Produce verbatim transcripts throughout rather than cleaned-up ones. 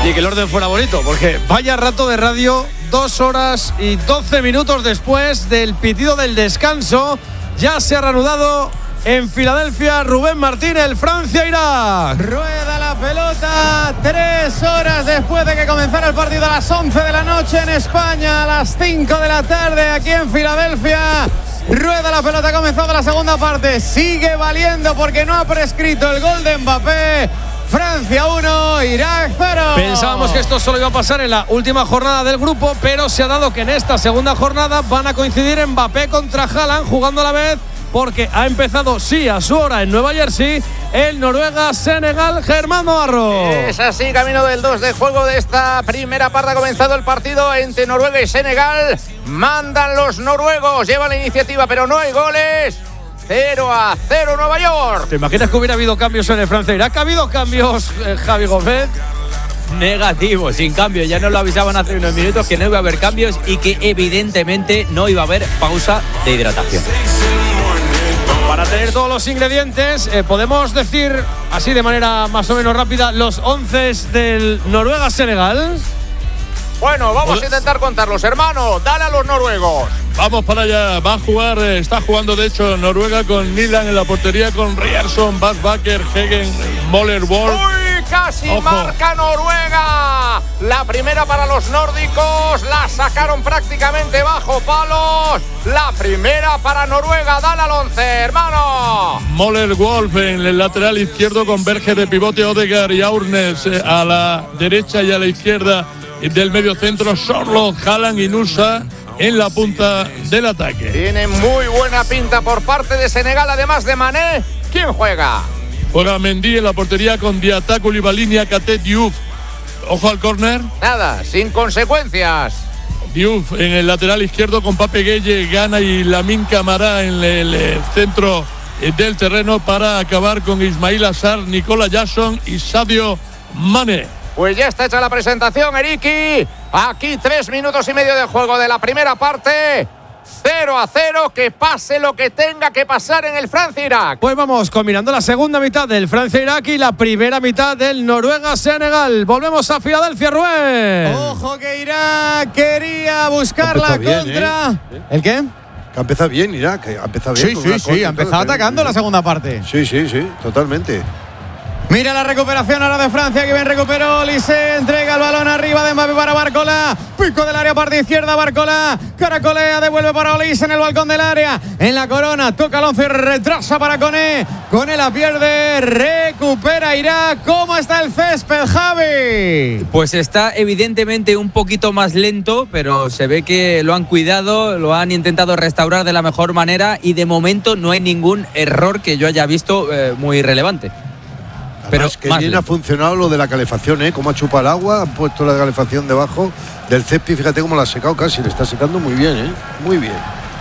Y que el orden fuera bonito, porque vaya rato de radio, dos horas y doce minutos después del pitido del descanso, ya se ha reanudado en Filadelfia. Rubén Martín, el Francia-Irak. Rueda la pelota tres horas después de que comenzara el partido a las once de la noche en España, a las cinco de la tarde aquí en Filadelfia. Rueda la pelota, ha comenzado la segunda parte, sigue valiendo porque no ha prescrito el gol de Mbappé. Francia uno, Irak cero. Pensábamos que esto solo iba a pasar en la última jornada del grupo, pero se ha dado que en esta segunda jornada van a coincidir Mbappé contra Haaland jugando a la vez, porque ha empezado, sí, a su hora en Nueva Jersey, el Noruega-Senegal. Germán Navarro. Es así, camino del dos de juego de esta primera parte. Ha comenzado el partido entre Noruega y Senegal. Mandan los noruegos, llevan la iniciativa, pero no hay goles. cero a cero Nueva York. ¿Te imaginas que hubiera habido cambios en el Francia-Irak? ¿Ha habido cambios, eh, Javi Gómez? Negativo, sin cambio. Ya nos lo avisaban hace unos minutos que no iba a haber cambios y que evidentemente no iba a haber pausa de hidratación. Para tener todos los ingredientes, eh, podemos decir, así de manera más o menos rápida, los once del Noruega-Senegal. Bueno, vamos a intentar contarlos, hermano. Dale a los noruegos. Vamos para allá. Va a jugar, eh, está jugando de hecho Noruega con Nilan en la portería, con Ryerson, Basbaker, Hegen, Moller, Wolf. ¡Uy! Casi Ojo. Marca Noruega. La primera para los nórdicos. La sacaron prácticamente bajo palos. La primera para Noruega. Dale al once, hermano. Moller, Wolf en el lateral izquierdo con Berger de pivote, Odegaard y Aurnes eh, a la derecha y a la izquierda del medio centro, Sorloth, Haaland y Nusa en la punta del ataque. Tiene muy buena pinta por parte de Senegal, además de Mané. ¿Quién juega? Juega Mendy en la portería con Diatta, Koulibaly, Niakhaté, Diouf. Ojo al córner. Nada, sin consecuencias. Diouf en el lateral izquierdo con Pape Gueye, Gana y Lamine Camara en el, el centro del terreno para acabar con Ismail Assar, Nicola Jackson y Sadio Mané. Pues ya está hecha la presentación, Eriki. Aquí tres minutos y medio de juego de la primera parte. cero a cero, que pase lo que tenga que pasar en el Francia-Irak. Pues vamos combinando la segunda mitad del Francia-Irak y la primera mitad del Noruega-Senegal. Volvemos a Filadelfia, Rubén. Ojo que Irak quería buscar la bien, contra. ¿eh? ¿El qué? Que ha empezado bien Irak, que ha empezado bien. Sí, con sí, una sí, contra ha y empezado todo, atacando bien. la segunda parte. Sí, sí, sí, totalmente. Mira la recuperación ahora de Francia, que bien recuperó Olise, entrega el balón arriba de Mbappé para Barcola, pico del área, parte izquierda, Barcola, caracolea, devuelve para Olise en el balcón del área, en la corona, toca el once y retrasa para Koné, Koné la pierde, recupera Irak. ¿Cómo está el césped, Javi? Pues está evidentemente un poquito más lento, pero se ve que lo han cuidado, lo han intentado restaurar de la mejor manera y de momento no hay ningún error que yo haya visto eh, muy relevante. Pero Pero que más bien lento. ha funcionado lo de la calefacción, ¿eh? Cómo ha chupado el agua, han puesto la calefacción debajo del césped, fíjate cómo la ha secado casi, le está secando muy bien, ¿eh? Muy bien.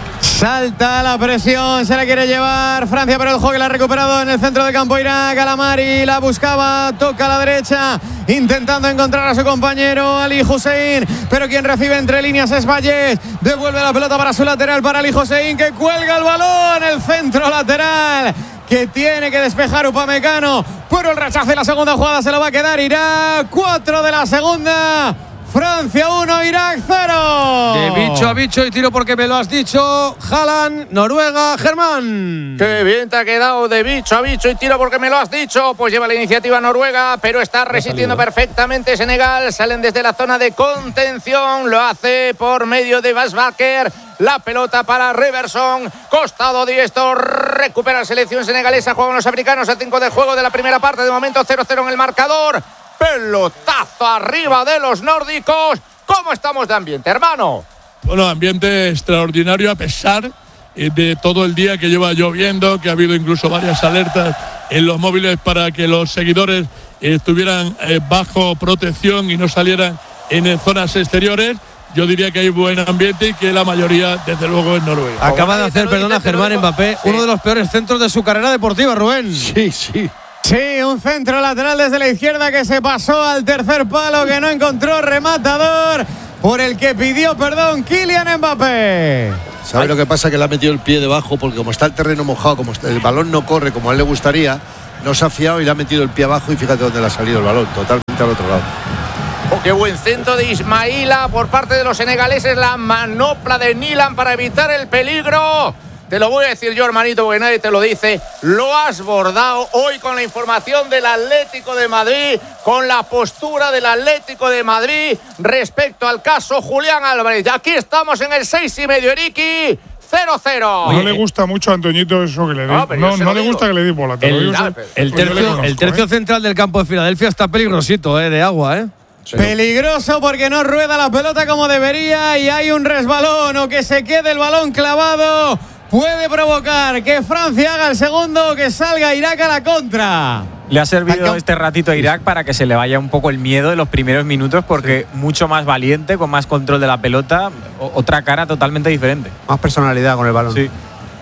Salta la presión, se la quiere llevar Francia, pero el juego que la ha recuperado en el centro del campo Irak. Alamari la buscaba, toca a la derecha, intentando encontrar a su compañero Ali Hussein, pero quien recibe entre líneas es Valles. Devuelve la pelota para su lateral, para Ali Hussein, que cuelga el balón, el centro lateral que tiene que despejar Upamecano. Puro el rechazo y la segunda jugada se lo va a quedar Irak. cuatro de la segunda. Francia uno, Irak cero. De bicho a bicho y tiro porque me lo has dicho. Haaland, Noruega, Germán. Qué bien te ha quedado, de bicho a bicho y tiro porque me lo has dicho. Pues lleva la iniciativa Noruega, pero está resistiendo perfectamente Senegal. Salen desde la zona de contención. Lo hace por medio de Basbaker. La pelota para Ryerson. Costado diestro. Recupera la selección senegalesa. Juegan los africanos a cinco de juego de la primera parte. De momento cero cero en el marcador. Pelotazo arriba de los nórdicos. ¿Cómo estamos de ambiente, hermano? Bueno, ambiente extraordinario a pesar de todo el día que lleva lloviendo, que ha habido incluso varias alertas en los móviles para que los seguidores estuvieran bajo protección y no salieran en zonas exteriores. Yo diría que hay buen ambiente y que la mayoría, desde luego, es Noruega. Acaba de hacer, perdona, Germán Mbappé, uno de los peores centros de su carrera deportiva, Rubén. Sí, sí. Sí, un centro lateral desde la izquierda que se pasó al tercer palo, que no encontró rematador, por el que pidió perdón Kylian Mbappé. ¿Sabe lo que pasa? Que le ha metido el pie debajo, porque como está el terreno mojado, como está, el balón no corre como a él le gustaría, no se ha fiado y le ha metido el pie abajo y fíjate dónde le ha salido el balón, totalmente al otro lado. Oh, qué buen centro de Ismaila por parte de los senegaleses. La manopla de Nilan para evitar el peligro. Te lo voy a decir yo, hermanito, porque nadie te lo dice. Lo has bordado hoy con la información del Atlético de Madrid, con la postura del Atlético de Madrid respecto al caso Julián Álvarez. Y aquí estamos en el seis y medio, Eriki. cero cero. No le gusta mucho a Antoñito eso que le dé. No, no, no le gusta que le dé bola. Te el, lo digo, el, el tercio, conozco, el tercio ¿eh? central del campo de Filadelfia está peligrosito, ¿eh? De agua, ¿eh? Sí. Peligroso porque no rueda la pelota como debería y hay un resbalón o que se quede el balón clavado. Puede provocar que Francia haga el segundo, que salga Irak a la contra. Le ha servido este ratito a Irak para que se le vaya un poco el miedo de los primeros minutos, porque sí. mucho más valiente, con más control de la pelota, otra cara totalmente diferente. Más personalidad con el balón. Sí.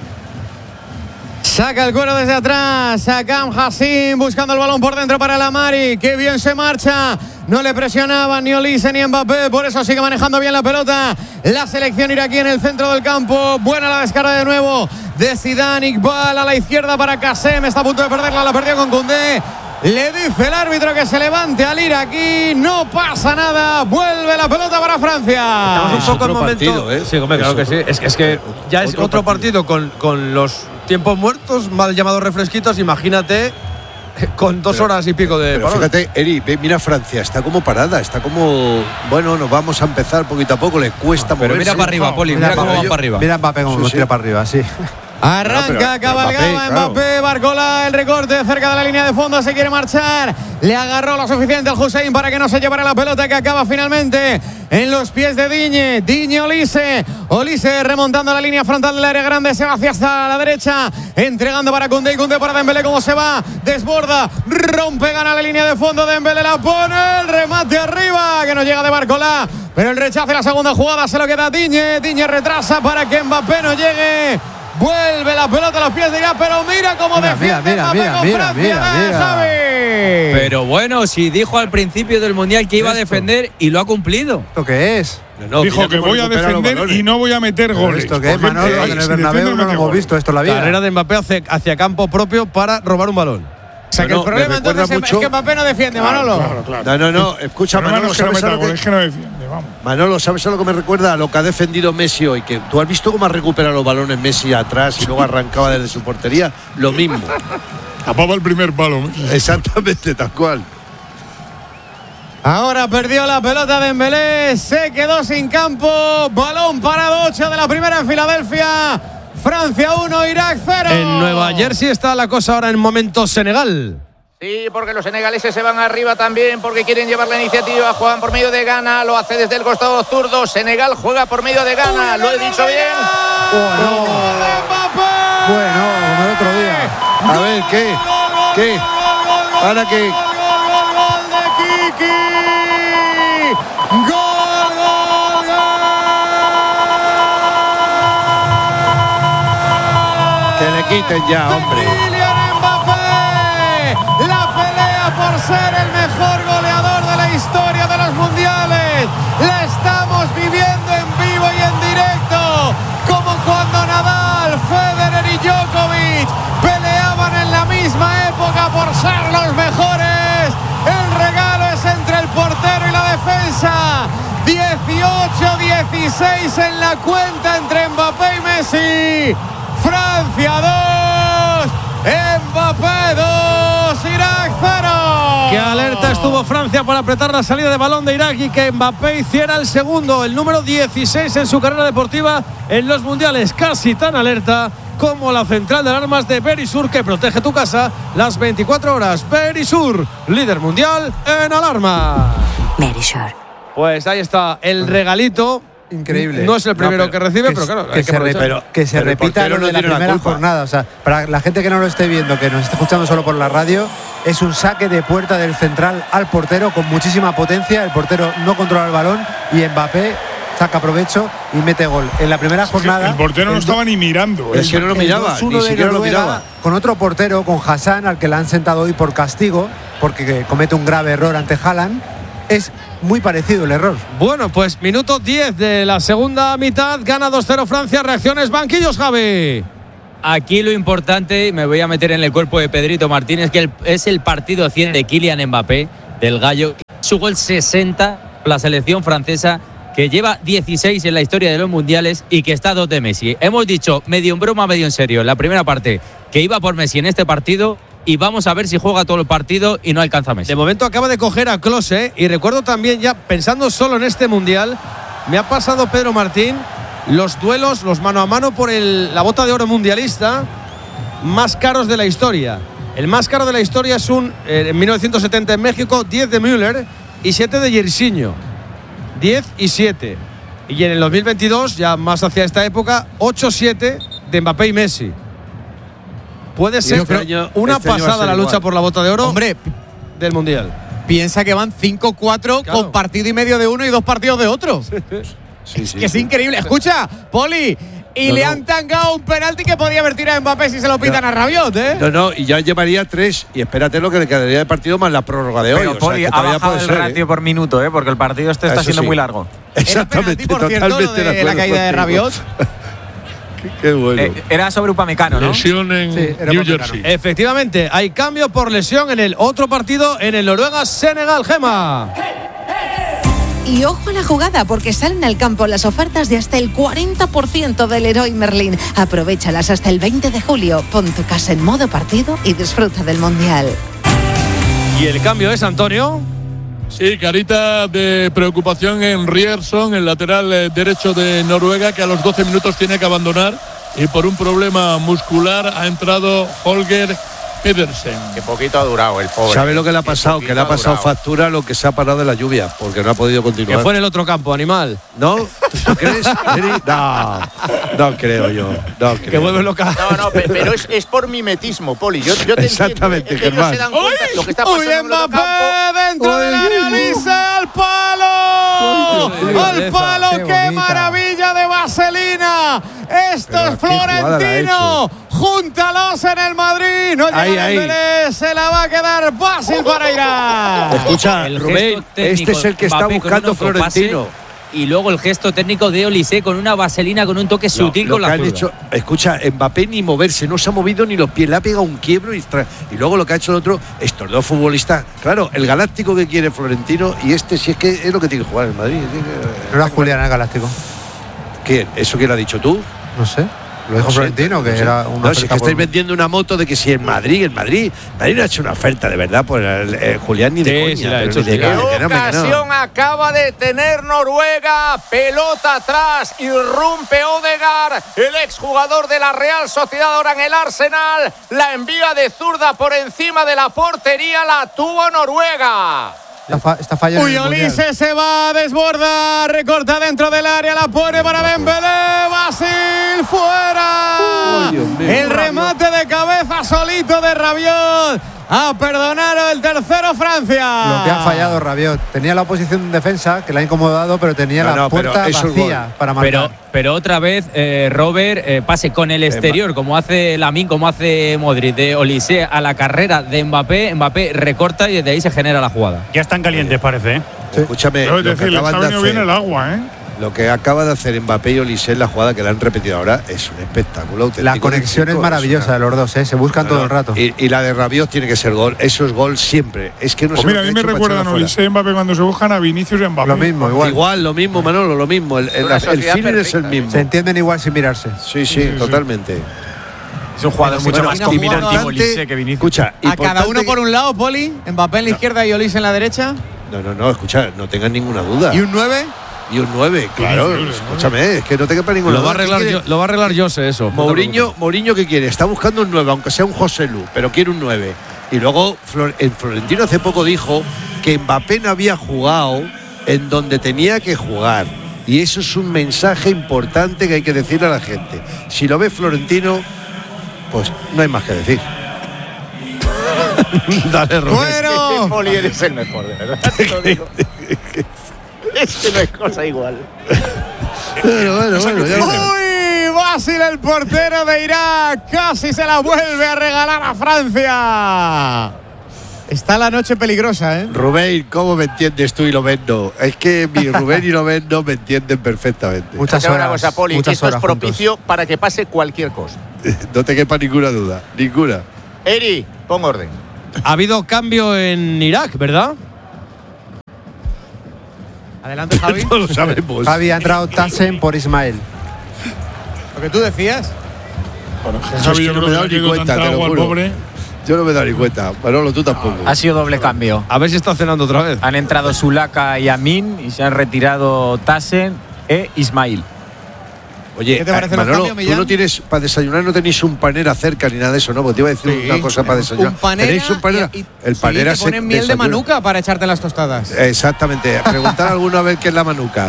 Saca el cuero desde atrás. Akam Hassim buscando el balón por dentro para Lamari. Qué bien se marcha. No le presionaban ni Olise ni Mbappé. Por eso sigue manejando bien la pelota. La selección iraquí en el centro del campo. Buena la descarga de nuevo de Zidane. Iqbal a la izquierda para Kassem. Está a punto de perderla. La perdió con Koundé. Le dice el árbitro que se levante al iraquí. No pasa nada. Vuelve la pelota para Francia. Estamos un poco en momento. Partido, ¿eh? Sí, hombre, claro que sí. Es, es que ya es otro, otro partido, partido con, con los tiempos muertos, mal llamados refresquitos. Imagínate con dos pero, horas y pico de. Pero fíjate, Eri, mira Francia, está como parada, está como. Bueno, nos vamos a empezar poquito a poco, le cuesta moverse. Pero mira para arriba, Poli, mira, mira cómo va para arriba. Mira Mbappé cómo sí, tira sí. para arriba, sí. Arranca, no, cabalgaba Mbappé, Mbappé claro. Barcola, el recorte cerca de la línea de fondo, se quiere marchar. Le agarró lo suficiente al Hussein para que no se llevara la pelota, que acaba finalmente en los pies de Digne. Digne Olise. Olise remontando la línea frontal del área grande, se va hacia hasta la derecha, entregando para Koundé y Koundé para Dembélé. ¿Cómo se va? Desborda, rompe, gana la línea de fondo. Dembélé la pone, el remate arriba, que no llega de Barcola, pero el rechace, la segunda jugada se lo queda a Digne. Digne retrasa para que Mbappé no llegue. Vuelve la pelota a los pies de Irak, pero mira cómo mira, defiende mira, Mbappé mira, con mira, Francia. mira, mira, Javi. Pero bueno, si dijo al principio del Mundial que iba a defender y lo ha cumplido. ¿Esto qué es? No, no, dijo que voy a defender y no voy a meter goles. ¿Esto qué es, Manolo? En el Bernabéu no lo hemos visto esto en la vida. Carrera de Mbappé hacia, hacia campo propio para robar un balón. O sea, que el problema entonces mucho. es que Mbappé no defiende, claro, Manolo. Claro, claro. No, no, no. Escucha, pero Manolo, no ¿sabes no a lo que, es que no defiende, vamos. Manolo, ¿sabes a lo que me recuerda? A lo que ha defendido Messi hoy. Que tú has visto cómo ha recuperado los balones Messi atrás y luego arrancaba desde su portería. Lo mismo. Tapaba el primer palo. Messi. Exactamente, tal cual. Ahora perdió la pelota de Dembélé. Se quedó sin campo. Balón parado, ocho de la primera en Filadelfia. Francia uno, Irak cero. En Nueva Jersey está la cosa ahora en momento Senegal. Sí, porque los senegaleses se van arriba también, porque quieren llevar la iniciativa, juegan por medio de Ghana, lo hace desde el costado zurdo. Senegal juega por medio de Ghana, lo he dicho bien. Bueno, bueno, como el otro día. A ver, ¿qué? ¿Qué? ¿Para qué? Gol, gol de Kiki. Gol, gol, gol. Que le quiten ya, hombre. Por ser el mejor goleador de la historia de los mundiales. La estamos viviendo en vivo y en directo, como cuando Nadal, Federer y Djokovic peleaban en la misma época por ser los mejores. El regalo es entre el portero y la defensa. dieciocho dieciséis en la cuenta entre Mbappé y Messi. Francia dos, Mbappé dos, Irak cero. Qué alerta estuvo Francia para apretar la salida de balón de Irak y que Mbappé hiciera el segundo, el número dieciséis en su carrera deportiva en los mundiales. Casi tan alerta como la central de alarmas de Verisur, que protege tu casa las veinticuatro horas. Verisur, líder mundial en alarma. Verisur. Pues ahí está el regalito. Increíble. No es el primero no, pero, que recibe, que, pero claro, que, hay se, que, re, pero, que se pero repita lo de la primera jornada. O sea, para la gente que no lo esté viendo, que nos esté escuchando solo por la radio, es un saque de puerta del central al portero con muchísima potencia. El portero no controla el balón y Mbappé saca provecho y mete gol. En la primera jornada. El portero no el, estaba ni mirando. Es que no lo miraba, ni siquiera lo miraba. Con otro portero, con Hassan, al que le han sentado hoy por castigo, porque comete un grave error ante Haaland. Es muy parecido el error. Bueno, pues minuto diez de la segunda mitad. Gana dos cero Francia. Reacciones, banquillos, Javi. Aquí lo importante, me voy a meter en el cuerpo de Pedrito Martínez, que es el partido cien de Kylian Mbappé, del gallo. su gol sesenta, la selección francesa, que lleva dieciséis en la historia de los mundiales y que está a dos de Messi. Hemos dicho, medio en broma, medio en serio, en la primera parte, que iba por Messi en este partido, y vamos a ver si juega todo el partido y no alcanza a Messi. De momento acaba de coger a Klose, y recuerdo también, ya pensando solo en este mundial, me ha pasado Pedro Martín los duelos, los mano a mano por el, la bota de oro mundialista más caros de la historia. El más caro de la historia es un, eh, en mil novecientos setenta en México, diez de Müller y siete de Jairzinho. diez y siete. Y en el dos mil veintidós, ya más hacia esta época, ocho siete de Mbappé y Messi. Puede ser este año, una este año pasada la lucha igual. por la bota de oro. Hombre, del mundial. Piensa que van cinco cuatro Claro. con partido y medio de uno y dos partidos de otro. Sí, sí, Que es sí. increíble. Escucha, Poli, y No, le no. han tangado un penalti que podía haber tirado Mbappé si se lo pitan No. a Rabiot, ¿eh? No, no, y ya llevaría tres. Y espérate lo que le quedaría de partido más la prórroga de hoy. Pero o sea, Poli que ha todavía bajado puede el ser, ratio ¿eh? por minuto, ¿eh? Porque el partido este está Eso siendo sí. muy largo. Exactamente, Era penalti, por cierto, totalmente lo de de la acuerdo caída de contigo. Rabiot. Qué, qué bueno. Eh, era sobre Upamecano, ¿no? Lesión en Sí, era New Upamecano. Jersey. Efectivamente, hay cambio por lesión en el otro partido, en el Noruega-Senegal. Gema. Y ojo a la jugada, porque salen al campo las ofertas de hasta el cuarenta por ciento del Leroy Merlin. Aprovéchalas hasta el veinte de julio. Pon tu casa en modo partido y disfruta del Mundial. Y el cambio es, Antonio. Sí, carita de preocupación en Rierson, el lateral eh, derecho de Noruega, que a los doce minutos tiene que abandonar y por un problema muscular ha entrado Holger Pedersen. Qué poquito ha durado el pobre. ¿Sabe lo que le ha Qué pasado? poquito Que le ha pasado durado. factura lo que se ha parado de la lluvia, porque no ha podido Que continuar. fue en el otro campo, animal. ¿No? ¿Tú crees? Eri? No, no creo yo. No creo. Que vuelve loca. No, no, pe- pero es, es por mimetismo, Poli. Yo, yo te Exactamente, entiendo. Ellos Germán. se dan cuenta de lo que está ¡Uy, pasando en el otro Mbappé campo. dentro del área! ¡Lisa al palo! Uy, ¡Al belleza. palo! Qué ¡Qué, bonita. maravilla de vaselina! Esto Pero es qué jugada la ha Florentino. Júntalos en el Madrid. No llega Ahí, ahí. Dembélé. Se la va a quedar fácil para Irak. Escucha, El Rubén, gesto técnico este es el que está Mbappé con buscando un autopase, Florentino. Y luego el gesto técnico de Olise con una vaselina, con un toque Lo- sutil lo con que la han zurda. hecho, escucha, Mbappé ni moverse, no se ha movido ni los pies, le ha pegado un quiebro y, tra- y luego lo que ha hecho el otro, estos dos futbolistas, claro, el galáctico que quiere Florentino y este si es que es lo que tiene que jugar en Madrid. tiene que- No era Julián el Galáctico. ¿Quién? ¿Eso quién lo ha dicho tú? No sé. Lo dijo No sé, Florentino, que no sé. era una No, si es que oferta estáis por- vendiendo una moto de que si en Madrid, en Madrid, Madrid no ha hecho una oferta de verdad por el, eh, Julián ni de Sí, coña. sí la ha pero hecho, ni de sí. coña, ¿Qué que no, que no. ocasión acaba de tener Noruega? Pelota atrás, irrumpe Odegaard, el exjugador de la Real Sociedad, ahora en el Arsenal. La envía de zurda por encima de la portería, la tuvo Noruega. Está, fa- está fallando. Uy, Olise se va a desbordar, recorta dentro del área, la pone para Dembélé, Basil fuera. Uy, Dios mío. El remate de cabeza solito de Rabiot. A perdonar el tercero Francia. Lo que ha fallado Rabiot. Tenía la oposición en defensa, que la ha incomodado, pero tenía No, la no, pero puerta eso es vacía gol. para marcar. Pero, pero otra vez, eh, Robert, eh, pase con el exterior, como hace Lamine, como hace Modric, de Olise a la carrera de Mbappé. Mbappé recorta y desde ahí se genera la jugada. Ya están calientes, parece, ¿eh? Escúchame, Pero es lo que, decir, les ha acaban de venido bien hacer, el agua, ¿eh? lo que acaba de hacer Mbappé y Olise en la jugada que le han repetido ahora es un espectáculo auténtico. La conexión es Chicos, maravillosa una- de los dos, ¿eh? Se buscan No, todo no. el rato. Y, y la de Rabiot tiene que ser gol. Eso es gol siempre. Es que no Pues sé mira, lo a que mí ha me hecho para recuerdan echarlo fuera. Olise y Mbappé cuando se buscan a Vinicius y Mbappé. Lo mismo, igual. Igual, lo mismo, Manolo, lo mismo. El, el, Una el sociedad feeling es el perfecta, mismo. Se entienden igual sin mirarse. Sí, sí, totalmente. Es un jugador Pero mucho se más imagina dominante jugando Olise que Vinicius. Escucha, A cada uno importante por un lado, Poli, Mbappé en la izquierda y Olise en la derecha. que- No, no, no, escucha, no tengas ninguna duda. ¿Y un nueve? Y un nueve, claro. Vinicius, Escúchame, es que no te quepa ninguna Lo va a duda. ¿Qué arreglar, quiere? yo, lo va a arreglar Jose, eso. Mourinho, Mourinho, ¿qué quiere? Está buscando un nueve, aunque sea un José Lu, pero quiere un nueve. Y luego Flor- el Florentino hace poco dijo que Mbappé no había jugado en donde tenía que jugar. Y eso es un mensaje importante que hay que decirle a la gente. Si lo ve Florentino, pues no hay más que decir. Dale, Rubén. Bueno. Poli, eres el mejor, de verdad. Te lo digo. Es que no es cosa igual. Bueno, bueno, bueno, ya lo veremos. Uy, Basil, el portero de Irak, casi se la vuelve a regalar a Francia. Está la noche peligrosa, ¿eh? Rubén, ¿cómo me entiendes tú y lo vendo? Es que mi Rubén y lo vendo me entienden perfectamente. Muchas Escucha una horas. cosa, Poli, muchas esto es horas juntos. propicio para que pase cualquier cosa. No te quepa ninguna duda, ninguna. Eri, pon orden. Ha habido cambio en Irak, ¿verdad? Adelante, Javi. No lo sabemos. Javi, ha entrado Tassen por Ismael. Lo que tú decías. Bueno, Eso Javi, es yo que no creo me he que dado le ni ha ido cuenta, tanta te lo agua al juro. pobre. Yo no me he dado ni cuenta. Manolo, tú tampoco. Ha sido doble cambio. A ver si está cenando otra vez. Han entrado Sulaka y Amin y se han retirado Tassen e Ismail. Oye, ¿Qué te parecen eh, los Manolo, cambios, tú Millán? no tienes, para desayunar no tenéis un panera cerca ni nada de eso, ¿no? Porque te iba a decir Sí, una cosa para desayunar. Un panera. ¿Tenéis un panera? Y, y- el panera sí, te se ponen miel de desayuna. manuka para echarte en las tostadas. Exactamente. Preguntar alguna vez qué es la manuca.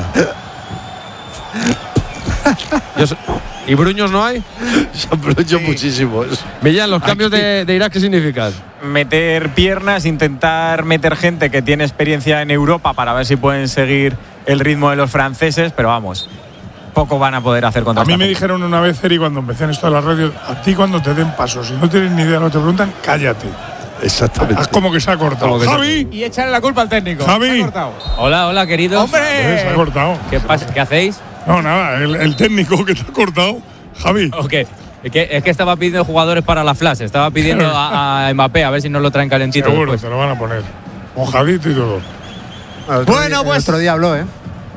Yo sé- ¿Y bruños no hay? Se han hecho Sí. muchísimos. Millán, ¿los cambios de, de Irak qué significan? Meter piernas, intentar meter gente que tiene experiencia en Europa para ver si pueden seguir el ritmo de los franceses, pero vamos, poco van a poder hacer contra A mí esta me gente. dijeron una vez, Eri, cuando empecé en esto de la radio, a ti cuando te den pasos, si no tienes ni idea de lo que te preguntan, cállate. Exactamente. Haz como que se ha cortado. Como que se ha Javi, Y echarle la culpa al técnico. Javi. Se ha cortado. Hola, hola, queridos. eh, se ha ¡Hombre! cortado. ¿Qué pasa? ¿Qué hacéis? No, nada, el, el técnico que te ha cortado, Javi. Ok. Es que, es que estaba pidiendo jugadores para la flash. Estaba pidiendo a, a Mbappé a ver si nos lo traen calentito Seguro, después. te lo van a poner. Mojadito y todo. El otro Bueno, día- el pues- otro día habló, ¿eh?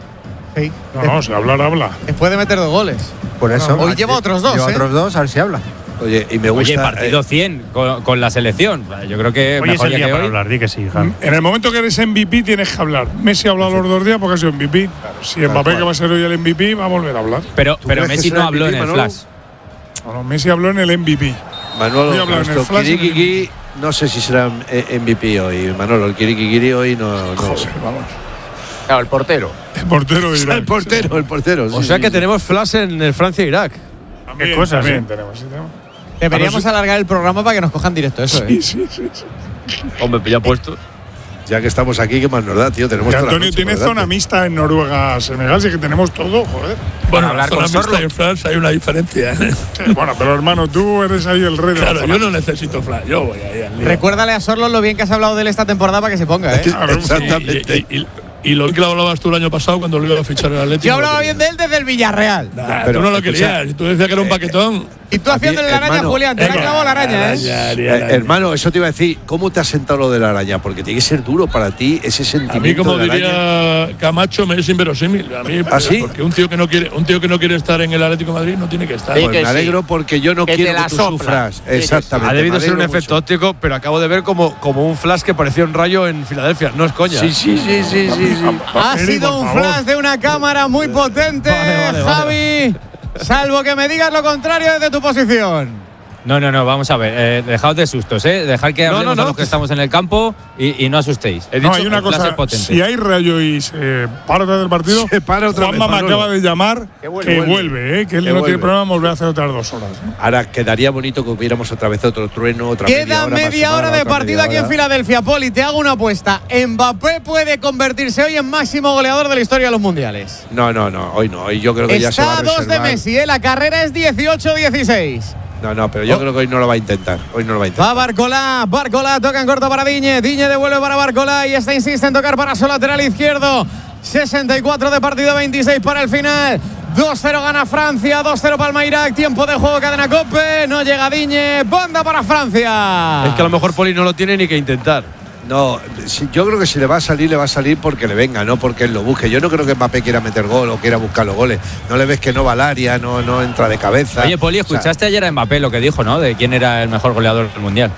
Sí. No, no, si hablar, habla. Después de meter dos goles. Por eso. Hoy lleva otros dos, Lleva ¿eh? otros dos, a ver si habla. Oye, y me gusta. Oye, partido cien con, con la selección. Yo creo que Hoy es mejor el día día que para hoy. hablar, di que sí, Javi. En el momento que eres M V P tienes que hablar. Messi ha hablado los dos días porque ha sido M V P. Si Mbappé, cual. que va a ser hoy el M V P, va a volver a hablar. Pero, pero crees que Messi será no habló en M V P, el Manolo? flash. Bueno, Messi habló en el M V P. Manolo, Voy a hablar en nuestro el flash y en el Kirikiki, no sé si será eh, M V P hoy. Manolo, el Kirikiki hoy no. no Joder, sé. vamos. Claro, el portero. El portero de Irak. El portero, el portero. O sí, sea sí, que sí. tenemos flash en el Francia-Irak. También, Qué cosas, también ¿eh? tenemos, sí, tenemos. Deberíamos sí. alargar el programa para que nos cojan directo, eso, ¿eh? Sí, sí, sí. sí. Hombre, ya puesto. Ya que estamos aquí, ¿qué más nos da, tío? Tenemos Que toda la Antonio noche tiene por delante. zona mixta en Noruega, Senegal, sí que tenemos todo, joder. Bueno, hablar con con la mixta Sorlo. y Flash hay una diferencia. ¿eh? Sí, bueno, pero hermano, tú eres ahí el rey de la Claro, zona yo no necesito Flash, yo voy ahí al lío. Recuérdale a Sorlo lo bien que has hablado de él esta temporada para que se ponga, ¿eh? Claro, Exactamente. Y, y- y- y lo que hablabas tú el año pasado cuando lo iba a fichar el Atlético. Yo hablaba bien de él desde el Villarreal. Nah, Pero, tú no lo escucha, querías, tú decías que era un paquetón. Y tú haciéndole la araña a hermano, Julián, te la ha venga, clavado la araña, ¿eh? araña, Eh, araña. hermano, eso te iba a decir. ¿Cómo te ha sentado lo de la araña? Porque tiene que ser duro para ti ese A sentimiento mí, como de la araña. diría Camacho, me es inverosímil. A mí, ¿Ah, sí? porque un tío que no quiere, un tío que no quiere estar en el Atlético de Madrid no tiene que estar. Pues me alegro porque yo no Que te quiero la que tú sopla. sufras. Exactamente. Ha debido me ser un alegro efecto mucho. óptico, pero acabo de ver como, como un flash que parecía un rayo en Filadelfia. No es coña. Sí, sí, sí, sí, sí, sí. Ha Eri, sido por un favor. flash de una cámara muy potente, Vale, vale, vale. Javi. Salvo que me digas lo contrario desde tu posición. No, no, no, vamos a ver. Eh, dejaos de sustos, ¿eh? Dejar que No, hablemos no, a no. los que estamos en el campo y, y no asustéis. He No, dicho, hay una el flash cosa. es potente. Si hay rayo y se para otra vez del partido, Se para otra Juanma vez, me Manolo. acaba de llamar que vuelve, vuelve. ¿eh? que él Que no vuelve. tiene problema en volver a hacer otras dos horas. ¿eh? Ahora quedaría bonito que hubiéramos otra vez otro trueno, otra media Queda hora. más media sumada, hora de otra partido media aquí en hora. Filadelfia. Poli, te hago una apuesta. Mbappé puede convertirse hoy en máximo goleador de la historia de los mundiales. No, no, no. Hoy no. Hoy yo creo que ya se va Está a a dos de reservar. Messi, ¿eh? La carrera es dieciocho dieciséis. No, no, pero yo Oh. creo que hoy no lo va a intentar. Hoy no lo va a intentar. Va Barcola, Barcola toca en corto para Diñe, Diñe devuelve para Barcola y esta insiste en tocar para su lateral izquierdo. sesenta y cuatro de partido, veintiséis para el final. dos cero gana Francia, dos cero Palma Irak, tiempo de juego cadena Cope, no llega Diñe, banda para Francia. es que a lo mejor Poli no lo tiene ni que intentar. No, si- yo creo que si le va a salir, le va a salir porque le venga, no porque él lo busque. Yo no creo que Mbappé quiera meter gol o quiera buscar los goles. No le ves que no va al área, no, no entra de cabeza. Oye, Poli, O sea, escuchaste ayer a Mbappé lo que dijo, ¿no? De quién era el mejor goleador del Mundial.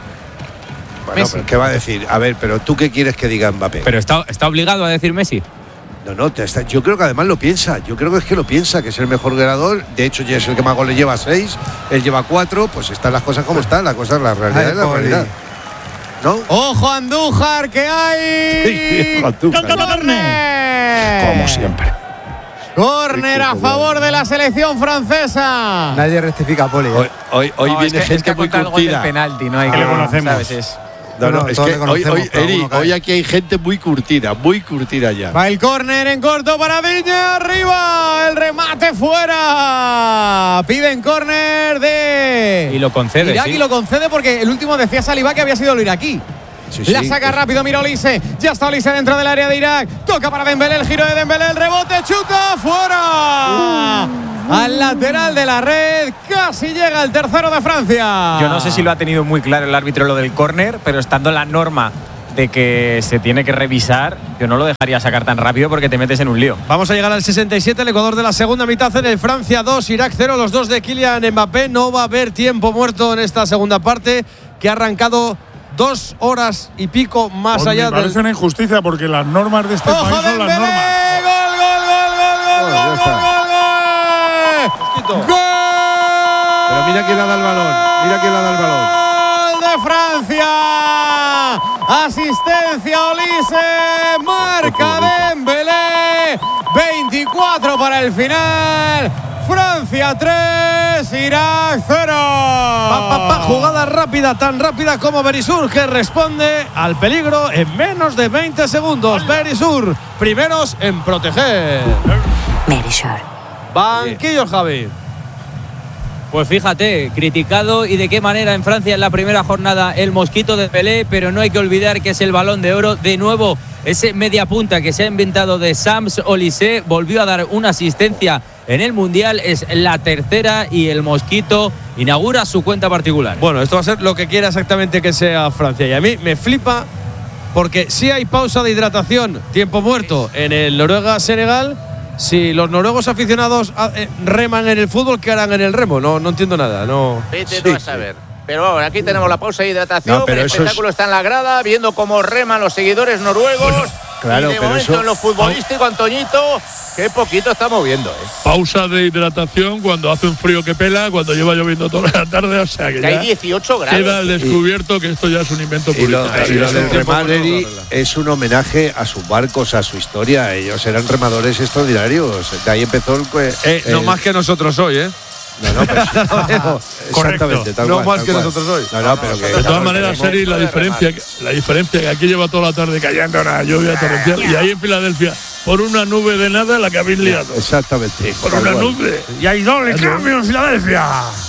bueno, pero ¿qué va a decir? A ver, pero ¿tú qué quieres que diga Mbappé? Pero está, está obligado a decir Messi. No, no, te está- yo creo que además lo piensa. Yo creo que es que lo piensa, que es el mejor goleador. De hecho, ya es el que más goles lleva, seis. Él lleva cuatro. Pues están las cosas como están. La cosa es la realidad, Ay, es la Poli. realidad. ¿No? Ojo Andújar que hay. Hijo, tú, Córner. Como siempre. Córner a favor de la selección francesa. Nadie rectifica a Poli. ¿eh? Hoy, hoy, hoy No, es viene que- es gente que ha muy contado el gol del curtida. penalti, no hay Que que le conocemos. ¿sabes? Es- No, no, No, es todos que le hoy, conocemos, hoy, pero Eri, alguno cae. hoy aquí hay gente muy curtida, muy curtida ya. Va el córner en corto para Diñe, arriba, el remate fuera. Piden córner de Y lo concede, Irak sí. y lo concede porque el último decía Saliba que había sido el iraquí. Sí, sí. La saca rápido, mira Olise. Ya está Olise dentro del área de Irak. Toca para Dembélé, el giro de Dembélé, el rebote, chuta, fuera. Al lateral de la red, casi llega el tercero de Francia. Yo no sé si lo ha tenido muy claro el árbitro lo del córner, pero estando la norma de que se tiene que revisar, yo no lo dejaría sacar tan rápido porque te metes en un lío. Vamos a llegar al sesenta y siete, el Ecuador de la segunda mitad en el Francia dos, Irak cero, los dos de Kylian Mbappé. No va a haber tiempo muerto en esta segunda parte, que ha arrancado dos horas y pico más pues allá me parece del... una injusticia porque las normas de este ¡Ojo, país son Dembélé! las normas. ¡Gol, gol, gol, gol, gol, gol, gol, gol, gol! ¡Gol! Pero mira quién le da el balón. Mira quién le da el balón. ¡Gol de Francia! Asistencia Olise, marca Dembélé. veinticuatro para el final. Francia tres, Irak cero. Pa, pa, pa, jugada rápida, tan rápida como Berisur, que responde al peligro en menos de veinte segundos. Berisur, primeros en proteger. Berisur. Banquillo, Javi. Pues fíjate, criticado y de qué manera en Francia en la primera jornada el mosquito de Pelé, pero no hay que olvidar que es el Balón de Oro. De nuevo, ese media punta que se ha inventado de Sams Olise volvió a dar una asistencia en el Mundial, es la tercera y el mosquito inaugura su cuenta particular. Bueno, esto va a ser lo que quiera exactamente que sea Francia, y a mí me flipa porque si hay pausa de hidratación, tiempo muerto en el Noruega-Senegal. Si los noruegos aficionados reman en el fútbol, ¿qué harán en el remo? No, no entiendo nada. No. Vete tú a saber. Pero vamos, aquí tenemos la pausa de hidratación. No, pero el eso espectáculo es... está en la grada, viendo cómo reman los seguidores noruegos. Bueno, claro, y de pero momento eso... en lo futbolístico, Antoñito, qué poquito estamos viendo, ¿eh? Pausa de hidratación cuando hace un frío que pela, cuando lleva lloviendo toda la tarde, o sea que, que ya hay dieciocho grados. queda al descubierto y, que esto ya es un invento y lo, publicitario. y lo del Remaderi es un homenaje a sus barcos, a su historia. Ellos eran remadores extraordinarios. De ahí empezó el... Eh, el no más que nosotros hoy, ¿eh? No, no, pero exactamente, tal no cual, más tal que cual. nosotros hoy. No, no, pero que, de todas maneras, Seri, la diferencia, la diferencia que aquí lleva toda la tarde cayendo una lluvia torrencial y ahí en Filadelfia, por una nube de nada, la que habéis liado. Exactamente. Por una cual. nube. Y hay doble cambio en Filadelfia.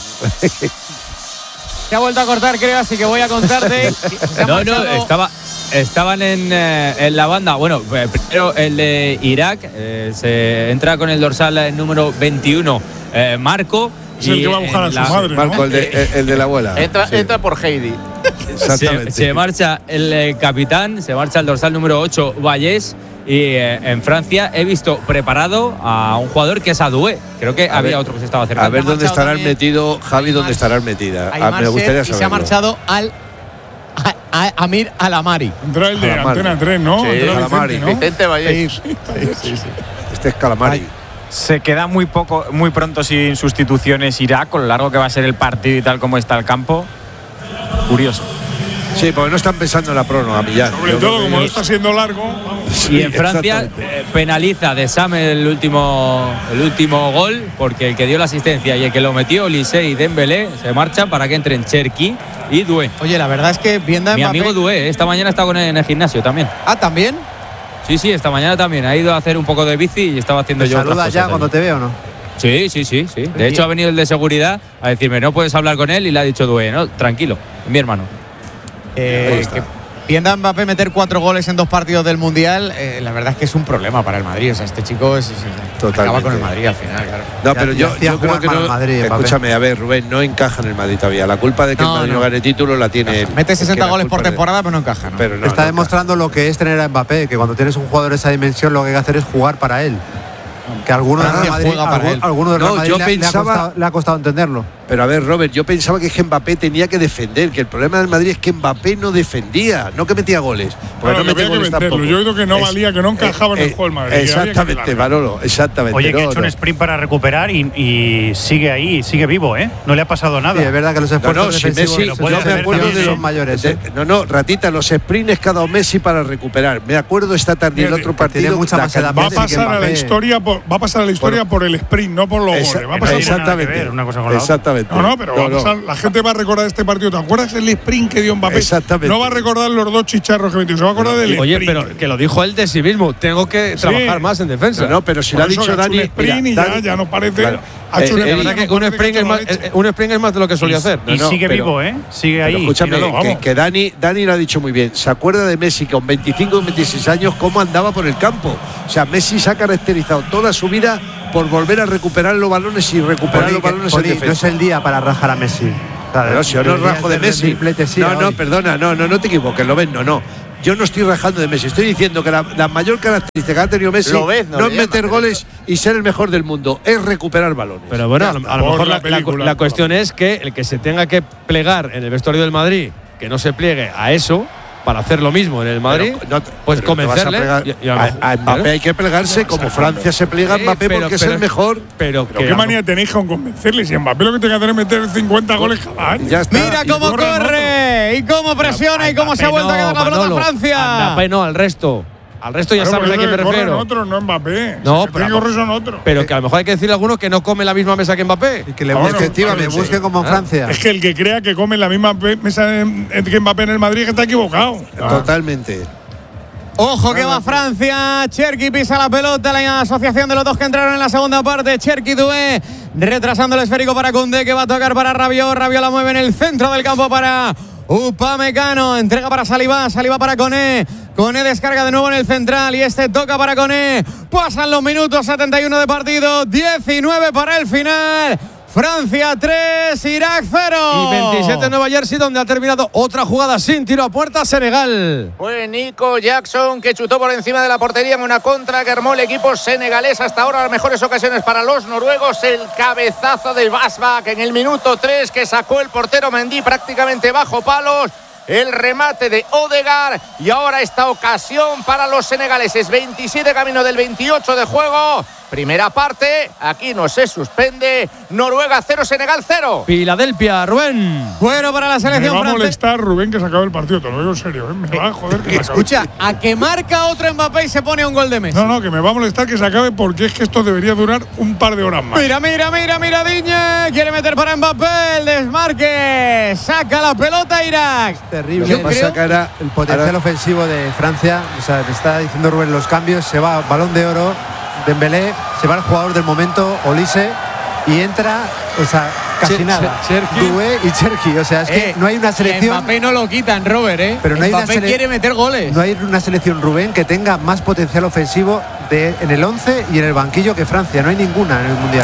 Se ha vuelto a cortar, creo, así que voy a contarte. No, no, estaba, estaban en, eh, en la banda. Bueno, eh, primero el de Irak, eh, se entra con el dorsal eh, número veintiuno, eh, Marco. Es el que va a buscar a su madre, ¿no? Marco, el de, el, el de la abuela. Entra, sí. entra por Heidi. Exactamente. Se, se marcha el eh, capitán, se marcha el dorsal número ocho, Vallés. Y eh, en Francia he visto preparado a un jugador que es Adoué. Creo que A había ver, otro que se estaba acercando. A ver dónde estarán también metido, Javi, dónde estarán metida. Hay Ah, me gustaría y se ha saberlo. marchado al a, a, Amir Alamari. Entra el de Calamari. Antena tres, ¿no? Sí, Entra Calamari. Vicente, ¿no? Vicente Vallés. Sí, sí, sí. Este es Calamari. Se queda muy poco, muy pronto sin sustituciones Irak, con lo largo que va a ser el partido y tal como está el campo. Curioso. Sí, porque no están pensando en la prórroga, Millán. Sobre Yo todo, creo que como no ellos- está siendo largo. Vamos. Y en Francia exactamente. eh, penaliza de Sam el último, el último gol, porque el que dio la asistencia y el que lo metió, Olise y Dembélé, se marchan para que entren Cherki y Doué. Oye, la verdad es que viendo a Mi Mbappé… amigo Doué, esta mañana está con él en el gimnasio también. Ah, ¿también? Sí, sí, esta mañana también. Ha ido a hacer un poco de bici y estaba haciendo ¿Te yo otras saludas cosas ya allí. cuando te veo o no? Sí, sí, sí, sí. De hecho, ha venido el de seguridad a decirme, no puedes hablar con él, y le ha dicho Doué, no, tranquilo, mi hermano. Eh, que viendo a Mbappé meter cuatro goles en dos partidos del Mundial, eh, la verdad es que es un problema para el Madrid. O sea, este chico es, es- Totalmente. acaba con el Madrid al final, claro. No, Ya- pero ya yo, hacía yo creo jugar que mal no. al Madrid, Mbappé. Escúchame, a ver, Rubén, no encaja en el Madrid todavía. La culpa de que No, el Madrid no. no gane título la tiene él. Mete Es que sesenta la goles culpa por de- temporada, pero no encaja, ¿no? Pero no, Está no demostrando lo que es tener a Mbappé, que cuando tienes un jugador de esa dimensión lo que hay que hacer es jugar para él. Que alguno de Francia Real Madrid, juega para algún- él. alguno de Real No, Madrid yo le, ha- le ha pensaba- costado, le ha costado entenderlo. Pero a ver, Robert, yo pensaba que es que Mbappé tenía que defender, que el problema del Madrid es que Mbappé no defendía, no que metía goles. Porque Claro, no que metía había que goles venderlo. tampoco. Yo he oído que no Es- valía, que no encajaba en el eh, juego del Madrid, que había que Exactamente, arreglarlo. Manolo, exactamente. Oye, que no, ha hecho no. un sprint para recuperar y, y sigue ahí, sigue vivo, ¿eh? No le ha pasado nada. Sí, es verdad que los No, esfuerzos no, si defensivos Messi, lo puede yo me hacer acuerdo de también, los son mayores. de- ¿eh? No, no, Ratita, los sprints es cada Messi para recuperar. Me acuerdo esta tarde el Fíjate, otro que partido. tiene mucha la más edad Va a Messi que pasar a la Mbappé. historia por, va a pasar a la historia por, el sprint, no por los Esa- goles. Va a no pasar tiene nada que exactamente. ver una cosa con la otra. Exactamente. No, no, pero va a pasar, la gente va a recordar este partido. ¿Te acuerdas el sprint que dio Mbappé? Exactamente. No va a recordar los dos chicharros que metió, se va a acordar del Oye, sprint. pero que lo dijo él de sí mismo. Tengo que Sí. trabajar más en defensa. No, no, pero si Por lo ha eso dicho ha hecho Dani. un sprint mira, y ya, Dani- ya no parece. Claro. Ha hecho Eh, un eh, La sprint, verdad que no un parece sprint, ha es hecho más, la leche. eh, un sprint es más de lo que solía hacer. Y No, sigue pero- vivo, ¿eh? Sigue Pero ahí. escúchame, míralo, que, vamos. que Dani, Dani lo ha dicho muy bien. ¿Se acuerda de Messi con veinticinco o veintiséis años cómo andaba por el campo? O sea, Messi se ha caracterizado toda su vida por volver a recuperar los balones y recuperar Poli, los que- balones Poli, en no defensa. es el día para rajar a Messi. O sea, Pero si yo no debería rajo de hacer Messi. triplete, sí, no, no, hoy. perdona, no, no, no te equivoques, lo ven, no, no. yo no estoy rajando de Messi, estoy diciendo que la, la mayor característica que ha tenido Messi ves, no no es llama, meter goles y ser el mejor del mundo, es recuperar balones. Pero bueno, a lo, a lo Por mejor la la, la- película, la por cuestión es que el que se tenga que plegar en el vestuario del Madrid, que no se pliegue a eso para hacer lo mismo en el Madrid, Pero no- pues pero te vas a convencerle. plegar- y- y a lo a, mejor- a Mbappé hay que plegarse como Francia se pliega a Sí, Mbappé pero- porque es pero- el mejor. Pero, Pero que qué a- manía tenéis con convencerle. Si Mbappé lo que tiene que hacer es meter cincuenta goles cada año. Ya está. Mira Y cómo corre en corre y cómo presiona y cómo se ha vuelto a quedar la pelota Manolo, a Francia. Mbappé no, al resto. Al resto ya Claro, sabes a por quién eso me que corren refiero. otros, no Mbappé. No, Si pero- tiene que correr son otros. Pero que a lo mejor hay que decirle a alguno que no come la misma mesa que Mbappé. Y que le Ah, busquen, bueno, que le efectivamente. busquen como en Ah. Francia. Es que el que crea que come la misma pe- mesa de- que Mbappé en el Madrid que está equivocado. Totalmente. Ojo que va Francia. Cherki pisa la pelota. La asociación de los dos que entraron en la segunda parte. Cherki Doué retrasando el esférico para Koundé, que va a tocar para Rabiot. Rabiot la mueve en el centro del campo para Upamecano. Entrega para Saliba. Saliba para Koné. Koné descarga de nuevo en el central y este toca para Koné. Pasan los minutos, setenta y uno de partido, diecinueve para el final. Francia tres, Irak cero. Y veintisiete en Nueva Jersey, donde ha terminado otra jugada sin tiro a puerta Senegal. Fue Nico Jackson que chutó por encima de la portería en una contra que armó el equipo senegalés. Hasta ahora las mejores ocasiones para los noruegos. El cabezazo de Basbak en el minuto tres que sacó el portero Mendy prácticamente bajo palos. El remate de Odegaard y ahora esta ocasión para los senegaleses. veintisiete camino del veintiocho de juego. Primera parte, aquí no se suspende. Noruega cero, Senegal cero. Filadelfia, Rubén. Bueno para la Me selección va a francesa. molestar, Rubén, que se acabe el partido. Te lo digo en serio. ¿eh? Me va a joder que se acabe. Escucha, a que marca otro Mbappé y se pone un gol de Messi. No, no, que me va a molestar que se acabe porque es que esto debería durar un par de horas más. Mira, mira, mira, mira, Diñe. Quiere meter para Mbappé. El desmarque. Saca la pelota Irak. Terrible. Lo que pasa que ahora- el potencial ahora- ofensivo de Francia, o sea, me está diciendo Rubén los cambios, se va Balón de Oro, Dembélé, se va el jugador del momento, Olise, y entra, o sea, casi Cher- nada. Cher- Cherki. Doué y Cherki, o sea, es que Eh, no hay una selección, Mbappé no lo quitan, Robert, ¿eh? Pero no hay una Mbappé sele- quiere meter goles. no hay una selección, Rubén, que tenga más potencial ofensivo de, en el once y en el banquillo que Francia, no hay ninguna en el Mundial.